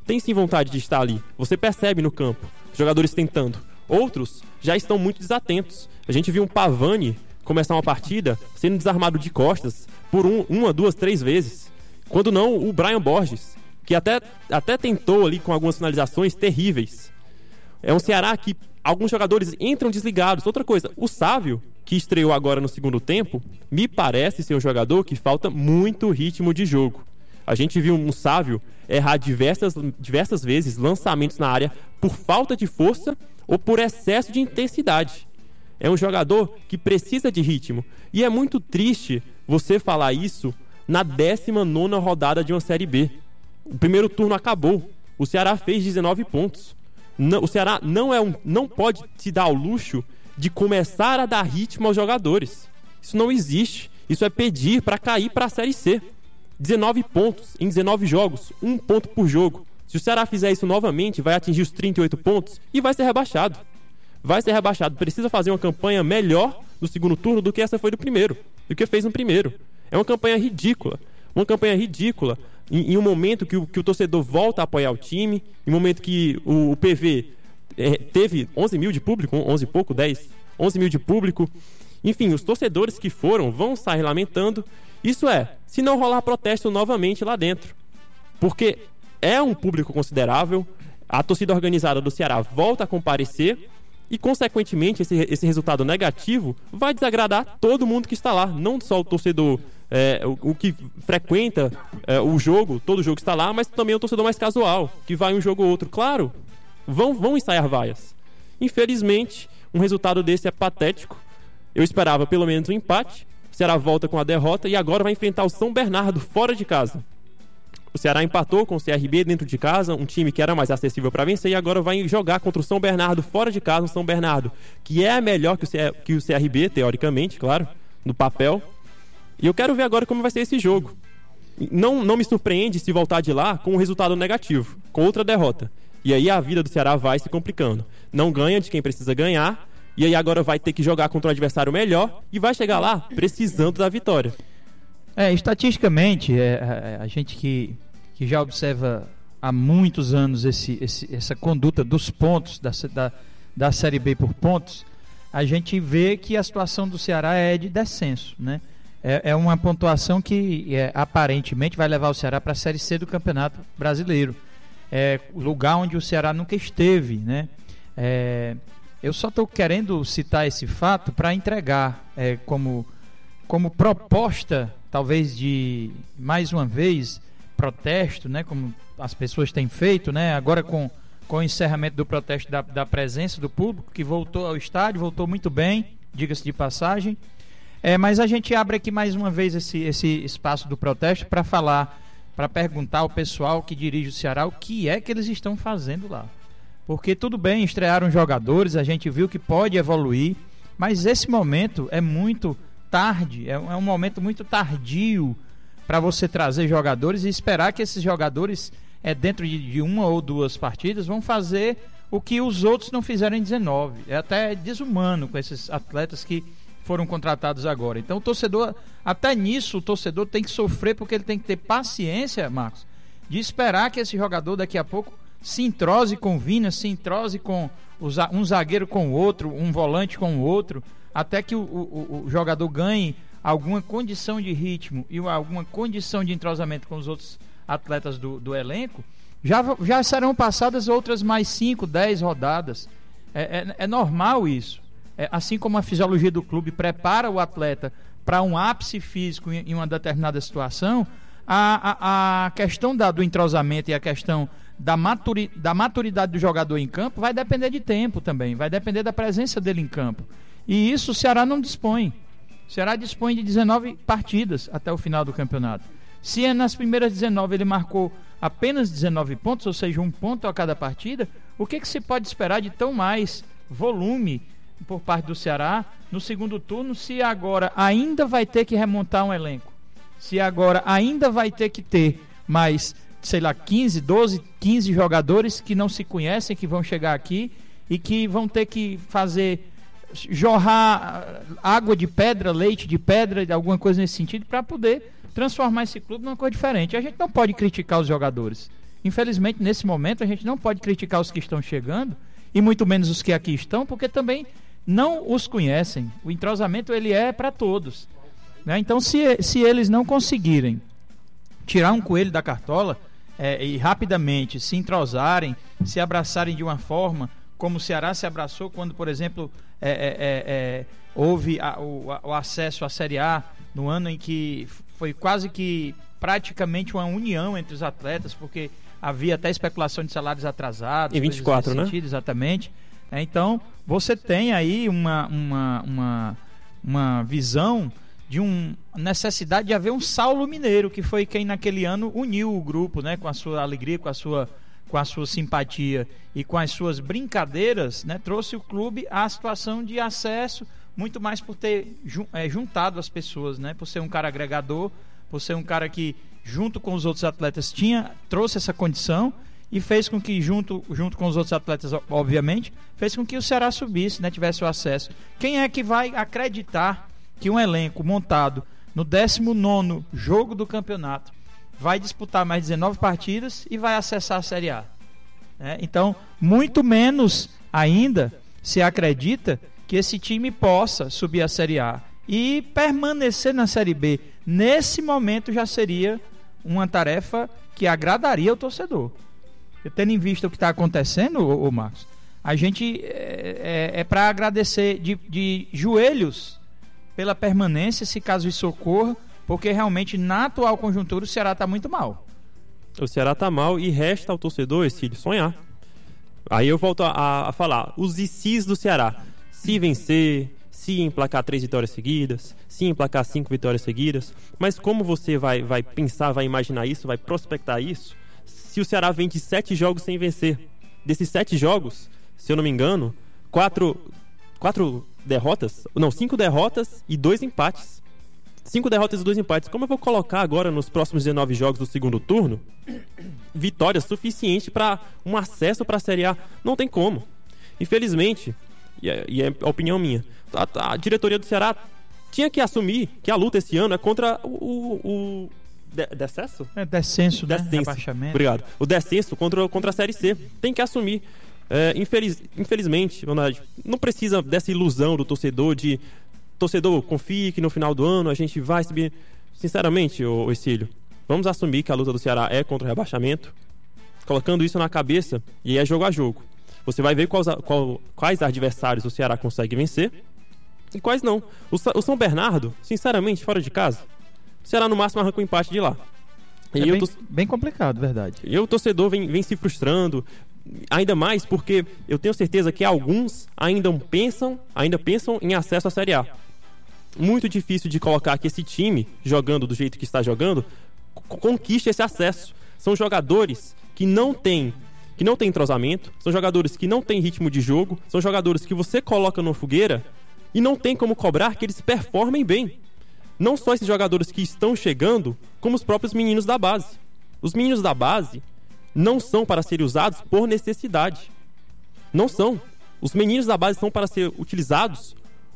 de estar ali. Você percebe no campo, os jogadores tentando. Outros já estão muito desatentos. A gente viu um Pavani começar uma partida sendo desarmado de costas por 1, 2, 3 vezes. Quando não, o Brian Borges, que até tentou ali com algumas finalizações terríveis. É um Ceará que alguns jogadores entram desligados. Outra coisa, o Sávio, que estreou agora no segundo tempo, me parece ser um jogador que falta muito ritmo de jogo. A gente viu um Sávio errar diversas vezes lançamentos na área por falta de força ou por excesso de intensidade. É um jogador que precisa de ritmo. E é muito triste você falar isso na 19ª rodada de uma Série B. O primeiro turno acabou. O Ceará fez 19 pontos. O Ceará não pode se dar ao luxo de começar a dar ritmo aos jogadores. Isso não existe. Isso é pedir para cair para a Série C. 19 pontos em 19 jogos, 1 ponto por jogo. Se o Ceará fizer isso novamente, vai atingir os 38 pontos e vai ser rebaixado. Precisa fazer uma campanha melhor no segundo turno do que essa foi do primeiro, do que fez no primeiro. É uma campanha ridícula. Em um momento que o torcedor volta a apoiar o time, em um momento que o PV teve 11 mil de público, 11 e pouco, 10, 11 mil de público. Enfim, os torcedores que vão sair lamentando. Isso se não rolar protesto novamente lá dentro. Porque é um público considerável, a torcida organizada do Ceará volta a comparecer e, consequentemente, esse resultado negativo vai desagradar todo mundo que está lá, não só o torcedor o que frequenta o jogo, todo jogo está lá, mas também o torcedor mais casual, que vai um jogo ou outro. Claro, vão ensaiar vaias. Infelizmente, um resultado desse é patético. Eu esperava pelo menos um empate. O Ceará volta com a derrota e agora vai enfrentar o São Bernardo fora de casa. O Ceará empatou com o CRB dentro de casa, um time que era mais acessível para vencer, e agora vai jogar contra o São Bernardo fora de casa, um São Bernardo que é melhor que o CRB, teoricamente, claro, no papel. E eu quero ver agora como vai ser esse jogo. Não me surpreende se voltar de lá com um resultado negativo, com outra derrota. E aí a vida do Ceará vai se complicando. Não ganha de quem precisa ganhar, e aí agora vai ter que jogar contra um adversário melhor e vai chegar lá precisando da vitória. Estatisticamente, a gente que já observa há muitos anos essa conduta dos pontos da Série B por pontos, a gente vê que a situação do Ceará é de descenso, né? É uma pontuação que aparentemente vai levar o Ceará para a Série C do Campeonato Brasileiro. É lugar onde o Ceará nunca esteve, né? Eu só estou querendo citar esse fato para entregar como proposta, talvez de, mais uma vez, protesto, né? Como as pessoas têm feito, né? Agora com o encerramento do protesto da presença do público, que voltou ao estádio, voltou muito bem, diga-se de passagem. Mas a gente abre aqui mais uma vez esse espaço do protesto para falar, para perguntar ao pessoal que dirige o Ceará o que é que eles estão fazendo lá. Porque tudo bem, estrearam jogadores, a gente viu que pode evoluir, mas esse momento é muito tarde, é um momento muito tardio para você trazer jogadores e esperar que esses jogadores, dentro de uma ou duas partidas, vão fazer o que os outros não fizeram em 19. É até desumano com esses atletas que foram contratados agora. Então o torcedor, até nisso o torcedor tem que sofrer, porque ele tem que ter paciência, Marcos, de esperar que esse jogador daqui a pouco se entrose com o Vina, se entrose com um zagueiro com o outro, um volante com o outro, até que o jogador ganhe alguma condição de ritmo e alguma condição de entrosamento com os outros atletas do elenco. Já serão passadas outras mais 5, 10 rodadas. É normal isso. Assim como a fisiologia do clube prepara o atleta para um ápice físico em uma determinada situação, a questão do entrosamento e a questão da maturidade do jogador em campo vai depender de tempo também, vai depender da presença dele em campo. E isso o Ceará não dispõe. O Ceará dispõe de 19 partidas até o final do campeonato. Se nas primeiras 19 ele marcou apenas 19 pontos, ou seja, 1 ponto a cada partida, o que se pode esperar de tão mais volume por parte do Ceará no segundo turno, se agora ainda vai ter que remontar um elenco, se agora ainda vai ter que ter mais, 12, 15 jogadores que não se conhecem, que vão chegar aqui e que vão ter que jorrar água de pedra, leite de pedra, alguma coisa nesse sentido, para poder transformar esse clube numa coisa diferente. A gente não pode criticar os jogadores. Infelizmente, nesse momento, a gente não pode criticar os que estão chegando, e muito menos os que aqui estão, porque também não os conhecem. O entrosamento ele é para todos, né? Então se eles não conseguirem tirar um coelho da cartola, e rapidamente se entrosarem, se abraçarem de uma forma como o Ceará se abraçou quando, por exemplo, houve o acesso à Série A no ano em que foi quase que praticamente uma união entre os atletas, porque havia até especulação de salários atrasados. Em 24, né? Sentido, exatamente. Então, você tem aí uma visão de uma necessidade de haver um Saulo Mineiro, que foi quem naquele ano uniu o grupo, né, com a sua alegria, com a sua simpatia e com as suas brincadeiras, né, trouxe o clube à situação de acesso, muito mais por ter juntado as pessoas, né, por ser um cara agregador, por ser um cara que, junto com os outros atletas, trouxe essa condição e fez com que, junto com os outros atletas, obviamente, fez com que o Ceará subisse, né, tivesse o acesso. Quem é que vai acreditar que um elenco montado no 19º jogo do campeonato vai disputar mais 19 partidas e vai acessar a Série A? Então, muito menos ainda se acredita que esse time possa subir a Série A e permanecer na Série B. Nesse momento já seria uma tarefa que agradaria o torcedor. Tendo em vista o que está acontecendo, ô Marcos, a gente é para agradecer de joelhos pela permanência, se caso isso ocorra, porque realmente na atual conjuntura o Ceará está muito mal. O Ceará está mal e resta ao torcedor, Cílio, sonhar. Aí eu volto a falar, os ICs do Ceará, se vencer, se emplacar 3 vitórias seguidas, se emplacar 5 vitórias seguidas, mas como você vai pensar, vai imaginar isso, vai prospectar isso, se o Ceará vem de 7 jogos sem vencer? Desses 7 jogos, se eu não me engano, 5 derrotas e 2 empates. 5 derrotas e 2 empates. Como eu vou colocar agora nos próximos 19 jogos do segundo turno vitórias suficientes para um acesso para a Série A? Não tem como. Infelizmente, e é a opinião minha, a diretoria do Ceará tinha que assumir que a luta esse ano é contra o descenso? Descenso, né? Rebaixamento. Obrigado. O descenso contra a Série C. Tem que assumir. Infelizmente, não precisa dessa ilusão do torcedor de torcedor, confie que no final do ano a gente vai subir. Sinceramente, Cílio, vamos assumir que a luta do Ceará é contra o rebaixamento, colocando isso na cabeça, e é jogo a jogo. Você vai ver quais adversários o Ceará consegue vencer e quais não. O São Bernardo, sinceramente, fora de casa, o Ceará no máximo arranca um empate de lá. Bem complicado, verdade. E o torcedor vem se frustrando, ainda mais porque eu tenho certeza que alguns ainda pensam em acesso à Série A. Muito difícil de colocar que esse time, jogando do jeito que está jogando, conquiste esse acesso. São jogadores que não têm entrosamento, são jogadores que não têm ritmo de jogo, são jogadores que você coloca numa fogueira e não tem como cobrar que eles performem bem. Não só esses jogadores que estão chegando, como os próprios meninos da base. Os meninos da base não são para serem usados por necessidade. Não são. Os meninos da base são para ser utilizados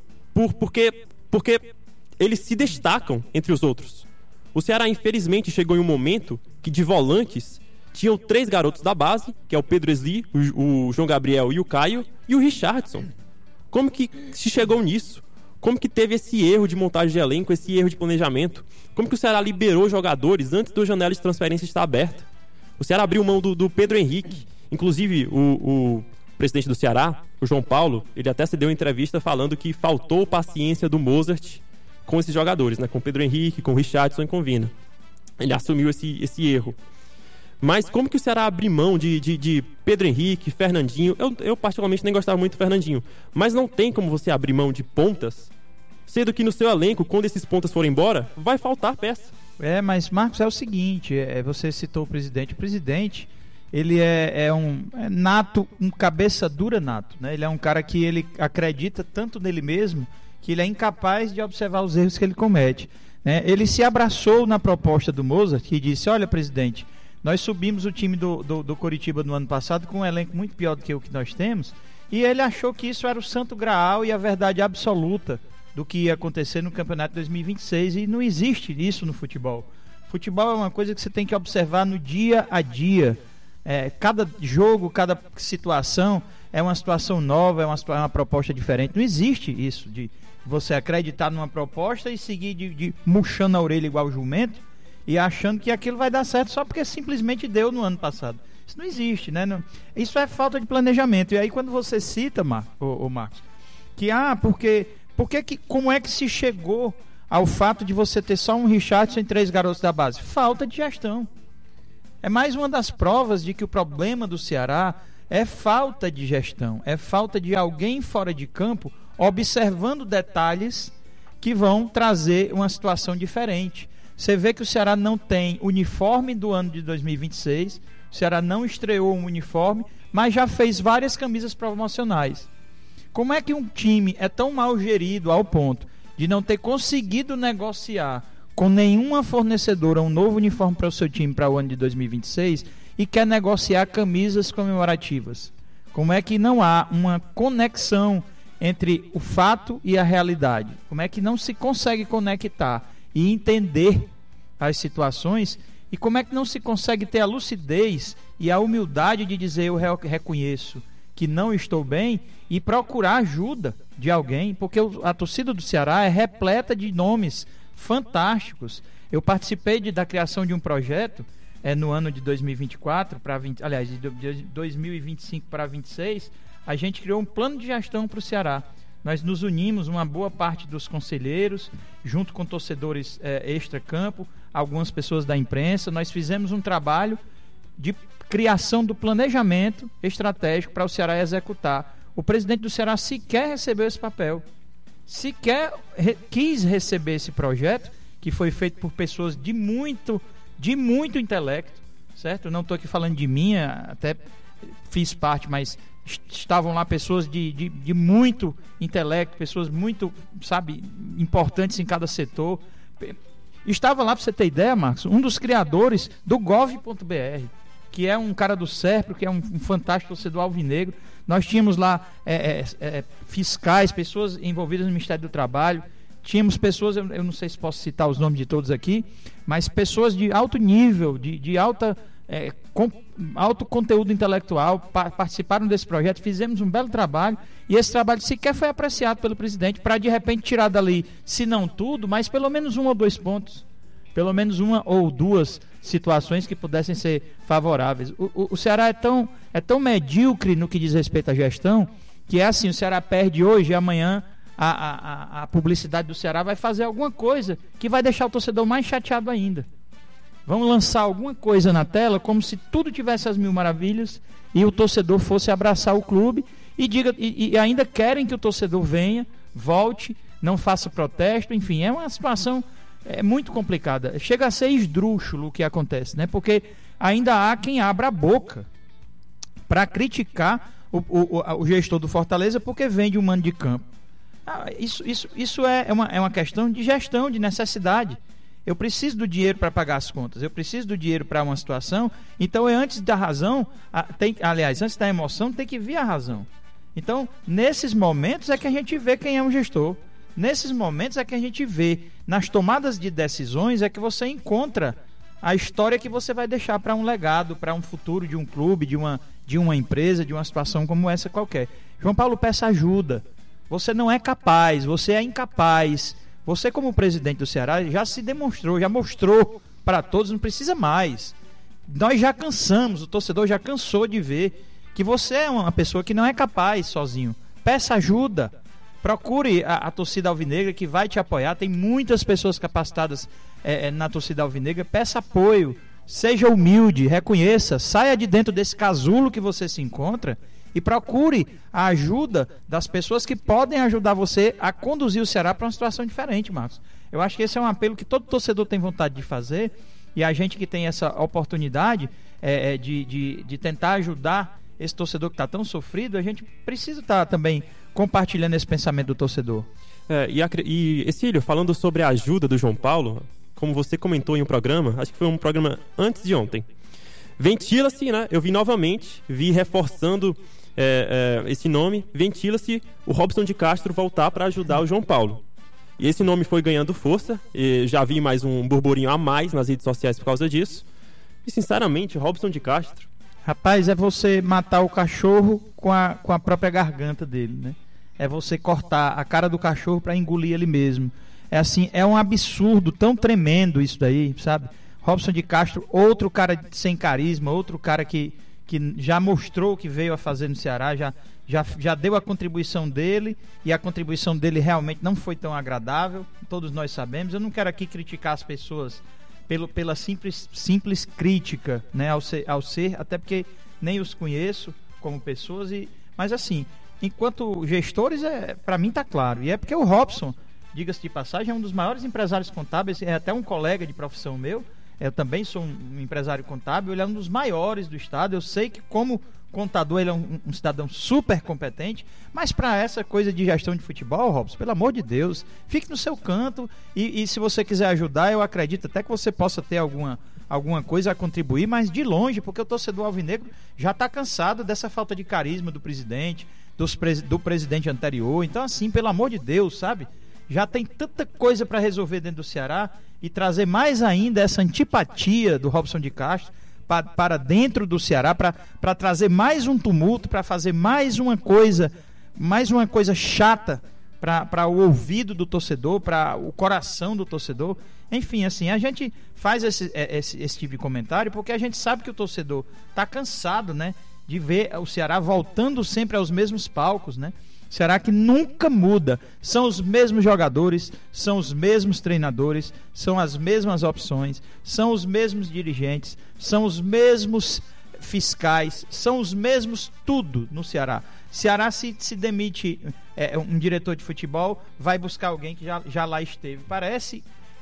porque eles se destacam entre os outros. O Ceará, infelizmente, chegou em um momento que de volantes tinham 3 garotos da base, que é o Pedro Esli, o João Gabriel e o Caio, e o Richardson. Como que se chegou nisso? Como que teve esse erro de montagem de elenco, esse erro de planejamento? Como que o Ceará liberou jogadores antes da janela de transferência estar aberta? O Ceará abriu mão do Pedro Henrique. Inclusive, o presidente do Ceará, o João Paulo, ele até se deu uma entrevista falando que faltou paciência do Mozart com esses jogadores, né? Com o Pedro Henrique, com o Richardson e com o Vina. Ele assumiu esse erro. Mas como que o Ceará abriu mão de Pedro Henrique, Fernandinho? Eu particularmente nem gostava muito do Fernandinho. Mas não tem como você abrir mão de pontas, sendo que no seu elenco, quando esses pontas forem embora, vai faltar peça. Mas Marcos, é o seguinte, você citou o presidente. O presidente, ele é nato, um cabeça dura nato, né? Ele é um cara que ele acredita tanto nele mesmo que ele é incapaz de observar os erros que ele comete, né? Ele se abraçou na proposta do Mozart, que disse: olha, presidente, nós subimos o time do Coritiba no ano passado com um elenco muito pior do que o que nós temos, e ele achou que isso era o santo graal e a verdade absoluta do que ia acontecer no campeonato 2026, e não existe isso no futebol. Futebol é uma coisa que você tem que observar no dia a dia. Cada jogo, cada situação é uma situação nova, é uma proposta diferente. Não existe isso de você acreditar numa proposta e seguir de murchando a orelha igual jumento e achando que aquilo vai dar certo só porque simplesmente deu no ano passado. Isso não existe, né? Isso é falta de planejamento. E aí quando você cita, Marcos, que como é que se chegou ao fato de você ter só um Richardson e 3 garotos da base? Falta de gestão. É mais uma das provas de que o problema do Ceará é falta de gestão, é falta de alguém fora de campo observando detalhes que vão trazer uma situação diferente. Você vê que o Ceará não tem uniforme do ano de 2026, o Ceará não estreou um uniforme, mas já fez várias camisas promocionais. Como é que um time é tão mal gerido ao ponto de não ter conseguido negociar com nenhuma fornecedora um novo uniforme para o seu time para o ano de 2026 e quer negociar camisas comemorativas? Como é que não há uma conexão entre o fato e a realidade? Como é que não se consegue conectar e entender as situações? E como é que não se consegue ter a lucidez e a humildade de dizer eu reconheço que não estou bem e procurar ajuda de alguém? Porque a torcida do Ceará é repleta de nomes fantásticos. Eu participei da criação de um projeto no ano de 2024 de 2025 para 2026. A gente criou um plano de gestão para o Ceará. Nós nos unimos, uma boa parte dos conselheiros, junto com torcedores extra-campo, algumas pessoas da imprensa. Nós fizemos um trabalho de criação do planejamento estratégico para o Ceará executar. O presidente do Ceará sequer recebeu esse papel, sequer quis receber esse projeto, que foi feito por pessoas de muito intelecto, certo? Eu não estou aqui falando de mim, até fiz parte, mas estavam lá pessoas de muito intelecto, pessoas muito, importantes em cada setor. Estava lá, para você ter ideia, Marcos, um dos criadores do Gov.br, que é um cara do Serpro, que é um fantástico torcedor alvinegro. Nós tínhamos lá fiscais, pessoas envolvidas no Ministério do Trabalho, tínhamos pessoas, eu não sei se posso citar os nomes de todos aqui, mas pessoas de alto nível, de alto conteúdo intelectual, participaram desse projeto, fizemos um belo trabalho, e esse trabalho sequer foi apreciado pelo presidente, para de repente tirar dali, se não tudo, mas pelo menos 1 ou 2 pontos, pelo menos 1 ou 2 situações que pudessem ser favoráveis. O Ceará é tão medíocre no que diz respeito à gestão, que é assim, o Ceará perde hoje e amanhã a publicidade do Ceará vai fazer alguma coisa que vai deixar o torcedor mais chateado ainda. Vamos lançar alguma coisa na tela como se tudo tivesse as mil maravilhas e o torcedor fosse abraçar o clube e ainda querem que o torcedor venha, volte, não faça protesto, enfim, é uma situação muito complicada. Chega a ser esdrúxulo o que acontece, né? Porque ainda há quem abra a boca para criticar o gestor do Fortaleza porque vende um mando de campo. Isso é uma questão de gestão, de necessidade. Eu preciso do dinheiro para pagar as contas, eu preciso do dinheiro para uma situação, então antes da razão, antes da emoção, tem que vir a razão. Então, nesses momentos é que a gente vê quem é um gestor. Nesses momentos é que a gente vê, nas tomadas de decisões, é que você encontra a história que você vai deixar para um legado, para um futuro de um clube, de uma empresa, de uma situação como essa qualquer. João Paulo, peça ajuda. Você não é capaz, você é incapaz. Você, como presidente do Ceará, já se demonstrou, já mostrou para todos, não precisa mais. Nós já cansamos, o torcedor já cansou de ver que você é uma pessoa que não é capaz sozinho. Peça ajuda. Procure a torcida alvinegra que vai te apoiar. Tem muitas pessoas capacitadas na torcida alvinegra. Peça apoio. Seja humilde, reconheça. Saia de dentro desse casulo que você se encontra e procure a ajuda das pessoas que podem ajudar você a conduzir o Ceará para uma situação diferente, Marcos. Eu acho que esse é um apelo que todo torcedor tem vontade de fazer, e a gente que tem essa oportunidade de tentar ajudar esse torcedor que está tão sofrido, a gente precisa estar também compartilhando esse pensamento do torcedor. E Exílio, falando sobre a ajuda do João Paulo, como você comentou em um programa, acho que foi um programa antes de ontem, ventila-se, né? Eu vi reforçando esse nome, ventila-se o Robson de Castro voltar para ajudar o João Paulo. E esse nome foi ganhando força, e já vi mais um burburinho a mais nas redes sociais por causa disso. E sinceramente, Robson de Castro... Rapaz, é você matar o cachorro com a própria garganta dele, né? É você cortar a cara do cachorro para engolir ele mesmo. É assim, é um absurdo tão tremendo isso daí, sabe? Robson de Castro, outro cara sem carisma, outro cara que já mostrou o que veio a fazer no Ceará, já deu a contribuição dele, e a contribuição dele realmente não foi tão agradável, todos nós sabemos. Eu não quero aqui criticar as pessoas pela simples crítica, né, ao ser, até porque nem os conheço como pessoas, mas assim, enquanto gestores, para mim tá claro, e é porque o Robson, diga-se de passagem, é um dos maiores empresários contábeis, é até um colega de profissão meu. Eu também sou um empresário contábil, ele é um dos maiores do estado. Eu sei que como contador ele é um cidadão super competente, mas para essa coisa de gestão de futebol, Robson, pelo amor de Deus, fique no seu canto, e se você quiser ajudar, eu acredito até que você possa ter alguma coisa a contribuir, mas de longe, porque o torcedor alvinegro já está cansado dessa falta de carisma do presidente, do presidente anterior. Então assim, pelo amor de Deus, sabe? Já tem tanta coisa para resolver dentro do Ceará, e trazer mais ainda essa antipatia do Robson de Castro para dentro do Ceará, para trazer mais um tumulto, para fazer mais uma coisa chata para o ouvido do torcedor, para o coração do torcedor. Enfim, assim, a gente faz esse tipo de comentário porque a gente sabe que o torcedor está cansado, né, de ver o Ceará voltando sempre aos mesmos palcos, né? Ceará que nunca muda, são os mesmos jogadores, são os mesmos treinadores, são as mesmas opções, são os mesmos dirigentes, são os mesmos fiscais, são os mesmos tudo no Ceará. Ceará se demite um diretor de futebol, vai buscar alguém que já lá esteve. Parece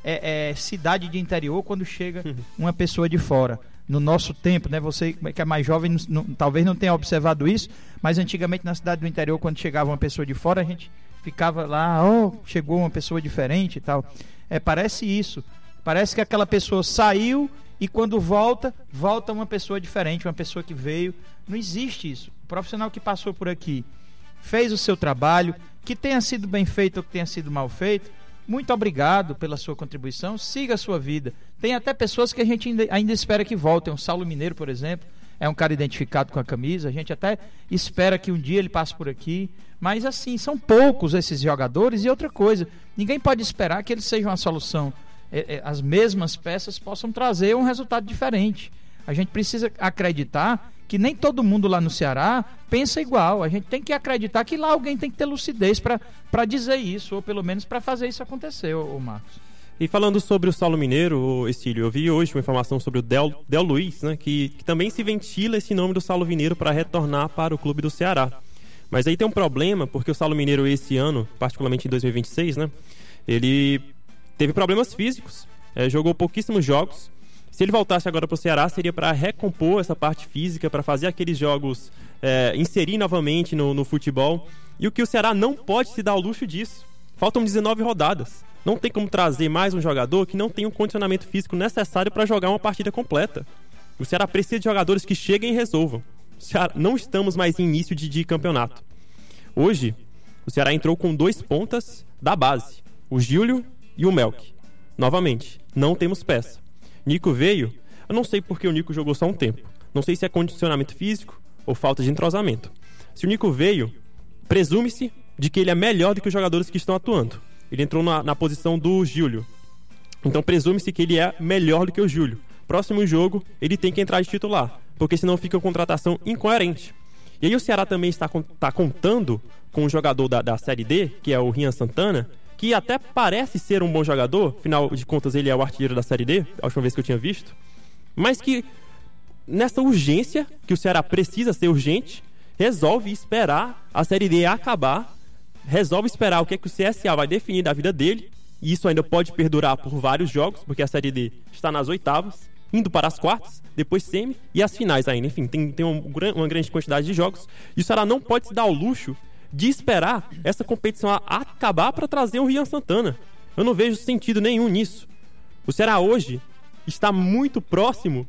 cidade de interior quando chega uma pessoa de fora. No nosso tempo, né? Você que é mais jovem talvez não tenha observado isso, mas antigamente na cidade do interior, quando chegava uma pessoa de fora, a gente ficava lá, chegou uma pessoa diferente e tal. Parece isso. Parece que aquela pessoa saiu e quando volta uma pessoa diferente, uma pessoa que veio. Não existe isso. O profissional que passou por aqui fez o seu trabalho, que tenha sido bem feito ou que tenha sido mal feito. Muito obrigado pela sua contribuição, siga a sua vida. Tem até pessoas que a gente ainda espera que voltem. O Saulo Mineiro, por exemplo, é um cara identificado com a camisa. A gente até espera que um dia ele passe por aqui. Mas assim, são poucos esses jogadores. E outra coisa, ninguém pode esperar que eles sejam a solução. As mesmas peças possam trazer um resultado diferente. A gente precisa acreditar que nem todo mundo lá no Ceará pensa igual. A gente tem que acreditar que lá alguém tem que ter lucidez para dizer isso, ou pelo menos para fazer isso acontecer, ô Marcos. E falando sobre o Saulo Mineiro, Estílio, eu vi hoje uma informação sobre o Del Luiz, né, que também se ventila esse nome do Saulo Mineiro para retornar para o clube do Ceará. Mas aí tem um problema, porque o Saulo Mineiro esse ano, particularmente em 2026, né, ele teve problemas físicos, jogou pouquíssimos jogos. Se ele voltasse agora para o Ceará, seria para recompor essa parte física, para fazer aqueles jogos, inserir novamente no futebol. E o que o Ceará não pode se dar o luxo disso. Faltam 19 rodadas. Não tem como trazer mais um jogador que não tem o condicionamento físico necessário para jogar uma partida completa. O Ceará precisa de jogadores que cheguem e resolvam. Não estamos mais em início de campeonato. Hoje, o Ceará entrou com 2 pontas da base, o Júlio e o Melk. Novamente, não temos peça. Nico veio, eu não sei porque o Nico jogou só um tempo. Não sei se é condicionamento físico ou falta de entrosamento. Se o Nico veio, presume-se de que ele é melhor do que os jogadores que estão atuando. Ele entrou na posição do Júlio. Então presume-se que ele é melhor do que o Júlio. Próximo jogo, ele tem que entrar de titular, porque senão fica uma contratação incoerente. E aí o Ceará também está contando com um jogador da Série D, que é o Rian Santana, que até parece ser um bom jogador, afinal de contas ele é o artilheiro da Série D, a última vez que eu tinha visto, mas que nessa urgência, que o Ceará precisa ser urgente, resolve esperar a Série D acabar, resolve esperar o que é que o CSA vai definir da vida dele, e isso ainda pode perdurar por vários jogos, porque a Série D está nas oitavas, indo para as quartas, depois semi e as finais ainda. Enfim, tem uma grande quantidade de jogos, e o Ceará não pode se dar ao luxo de esperar essa competição acabar para trazer o Rian Santana. Eu não vejo sentido nenhum nisso. O Ceará hoje está muito próximo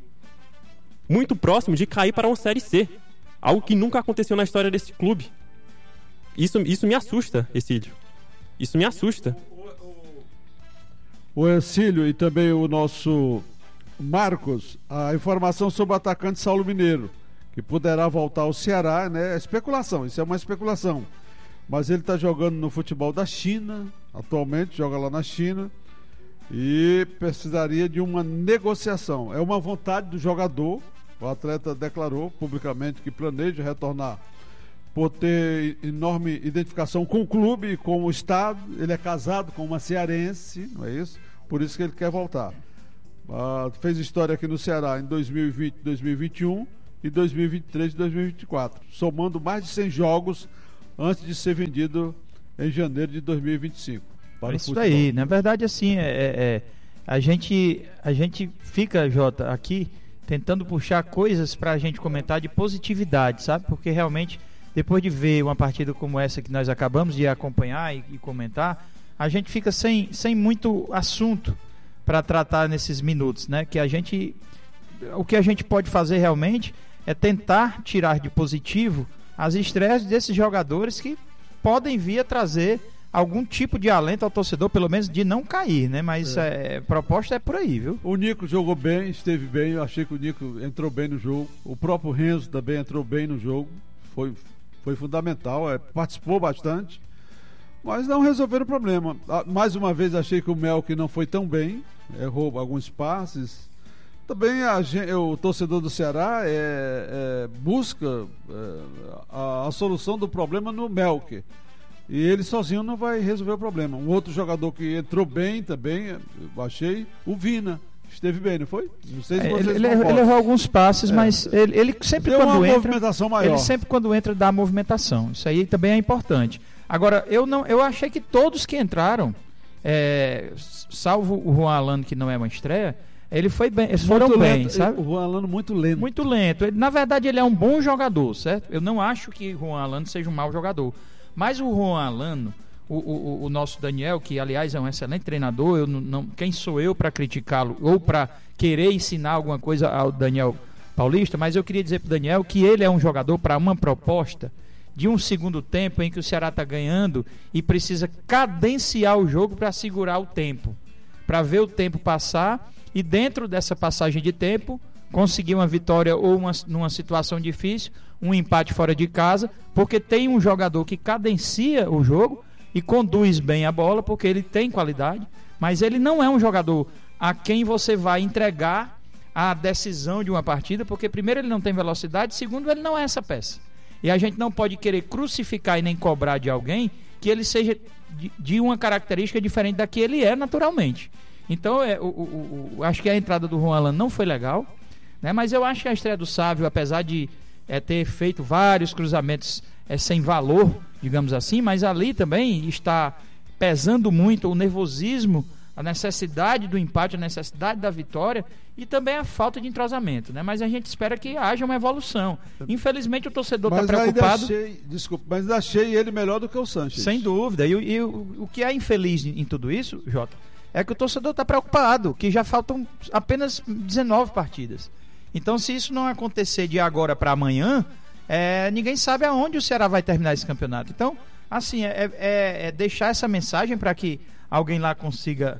de cair para uma Série C. Algo que nunca aconteceu na história desse clube. Isso me assusta, Exílio. Isso me assusta. O Exílio e também o nosso Marcos, a informação sobre o atacante Saulo Mineiro, que poderá voltar ao Ceará, né? É especulação, isso é uma especulação. Mas ele está jogando no futebol da China, atualmente, joga lá na China. e precisaria de uma negociação. É uma vontade do jogador. O atleta declarou publicamente que planeja retornar por ter enorme identificação com o clube e com o estado. Ele é casado com uma cearense, não é isso? Por isso que ele quer voltar. Fez história aqui no Ceará em 2020, 2021 e 2023 e 2024, somando mais de 100 jogos antes de ser vendido em janeiro de 2025. Para isso aí, na verdade, assim, a gente fica, Jota, aqui tentando puxar coisas para a gente comentar de positividade, sabe? Porque realmente, depois de ver uma partida como essa que nós acabamos de acompanhar e comentar, a gente fica sem muito assunto para tratar nesses minutos, né? O que a gente pode fazer realmente é tentar tirar de positivo as estreias desses jogadores que podem vir a trazer algum tipo de alento ao torcedor, pelo menos de não cair, né? Mas a proposta é por aí, viu? O Nico jogou bem, esteve bem. Eu achei que o Nico entrou bem no jogo. O próprio Renzo também entrou bem no jogo. Foi fundamental, participou bastante. Mas não resolveram o problema. Mais uma vez achei que o Melk não foi tão bem. Errou alguns passes. Também o torcedor do Ceará busca a solução do problema no Melk. E ele sozinho não vai resolver o problema. Um outro jogador que entrou bem também, eu achei, o Vina. Esteve bem, não foi? Não sei se vocês ele errou alguns passes, mas ele sempre deu quando uma entra, movimentação maior. Ele sempre quando entra dá movimentação. Isso aí também é importante. Agora, eu achei que todos que entraram, salvo o Juan Alano, que não é uma estreia, ele foi bem, eles foram muito bem, lento, sabe? O Juan Alano muito lento. Muito lento. Na verdade, ele é um bom jogador, certo? Eu não acho que o Juan Alano seja um mau jogador. Mas o Juan Alano, o nosso Daniel, que aliás é um excelente treinador, quem sou eu para criticá-lo ou para querer ensinar alguma coisa ao Daniel Paulista, mas eu queria dizer para o Daniel que ele é um jogador para uma proposta de um segundo tempo em que o Ceará está ganhando e precisa cadenciar o jogo para segurar o tempo, para ver o tempo passar e dentro dessa passagem de tempo conseguir uma vitória ou numa situação difícil, um empate fora de casa, porque tem um jogador que cadencia o jogo e conduz bem a bola, porque ele tem qualidade, mas ele não é um jogador a quem você vai entregar a decisão de uma partida, porque primeiro ele não tem velocidade, segundo ele não é essa peça. E a gente não pode querer crucificar e nem cobrar de alguém que ele seja de uma característica diferente da que ele é naturalmente. Então, acho que a entrada do Juan Alano não foi legal, né? Mas eu acho que a estreia do Sávio, apesar de ter feito vários cruzamentos sem valor, digamos assim, mas ali também está pesando muito o nervosismo, a necessidade do empate, a necessidade da vitória e também a falta de entrosamento, né? Mas a gente espera que haja uma evolução. Infelizmente o torcedor está preocupado. Mas ainda achei ele melhor do que o Sanches. Sem dúvida. E o que é infeliz em tudo isso, Jota, é que o torcedor está preocupado, que já faltam apenas 19 partidas. Então, se isso não acontecer de agora para amanhã, ninguém sabe aonde o Ceará vai terminar esse campeonato. Então, assim, deixar essa mensagem para que alguém lá consiga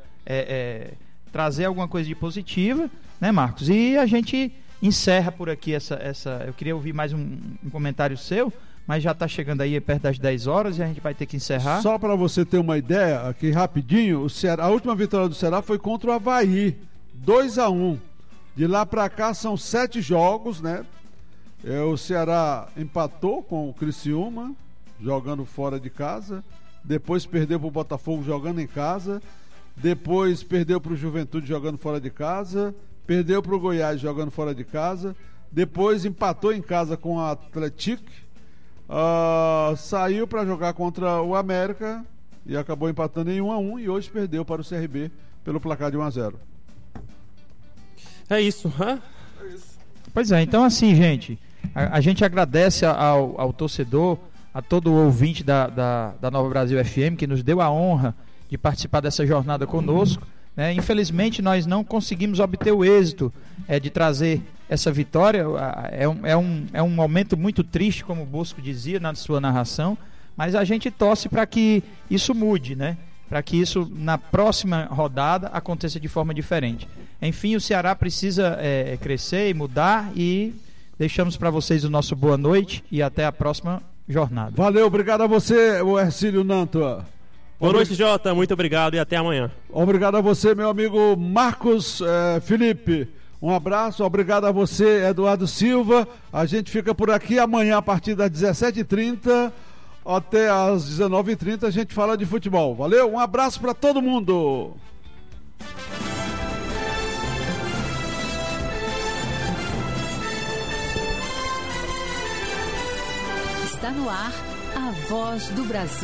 trazer alguma coisa de positiva, né, Marcos? E a gente encerra por aqui eu queria ouvir mais um comentário seu, mas já está chegando aí perto das 10 horas e a gente vai ter que encerrar. Só para você ter uma ideia, aqui rapidinho, a última vitória do Ceará foi contra o Avaí, 2-1. De lá para cá são 7 jogos, né? O Ceará empatou com o Criciúma, jogando fora de casa. Depois perdeu para o Botafogo jogando em casa. Depois perdeu para o Juventude jogando fora de casa. Perdeu para o Goiás jogando fora de casa. Depois empatou em casa com a Atlético. Saiu para jogar contra o América e acabou empatando em 1-1 e hoje perdeu para o CRB pelo placar de 1-0. É isso, Pois é, então assim, gente, a gente agradece ao torcedor, a todo o ouvinte da Nova Brasil FM que nos deu a honra de participar dessa jornada conosco, né? Infelizmente nós não conseguimos obter o êxito de trazer essa vitória. É um momento muito triste, como o Bosco dizia na sua narração, mas a gente torce para que isso mude, né? Para que isso na próxima rodada aconteça de forma diferente. Enfim, o Ceará precisa crescer e mudar, e deixamos para vocês o nosso boa noite e até a próxima jornada. Valeu, obrigado a você, o Hercílio Nantua. Boa noite, Jota. Muito obrigado e até amanhã. Obrigado a você, meu amigo Marcos Felipe. Um abraço, obrigado a você, Eduardo Silva. A gente fica por aqui amanhã a partir das 17h30 até às 19h30 a gente fala de futebol. Valeu, um abraço para todo mundo. Está no ar a Voz do Brasil.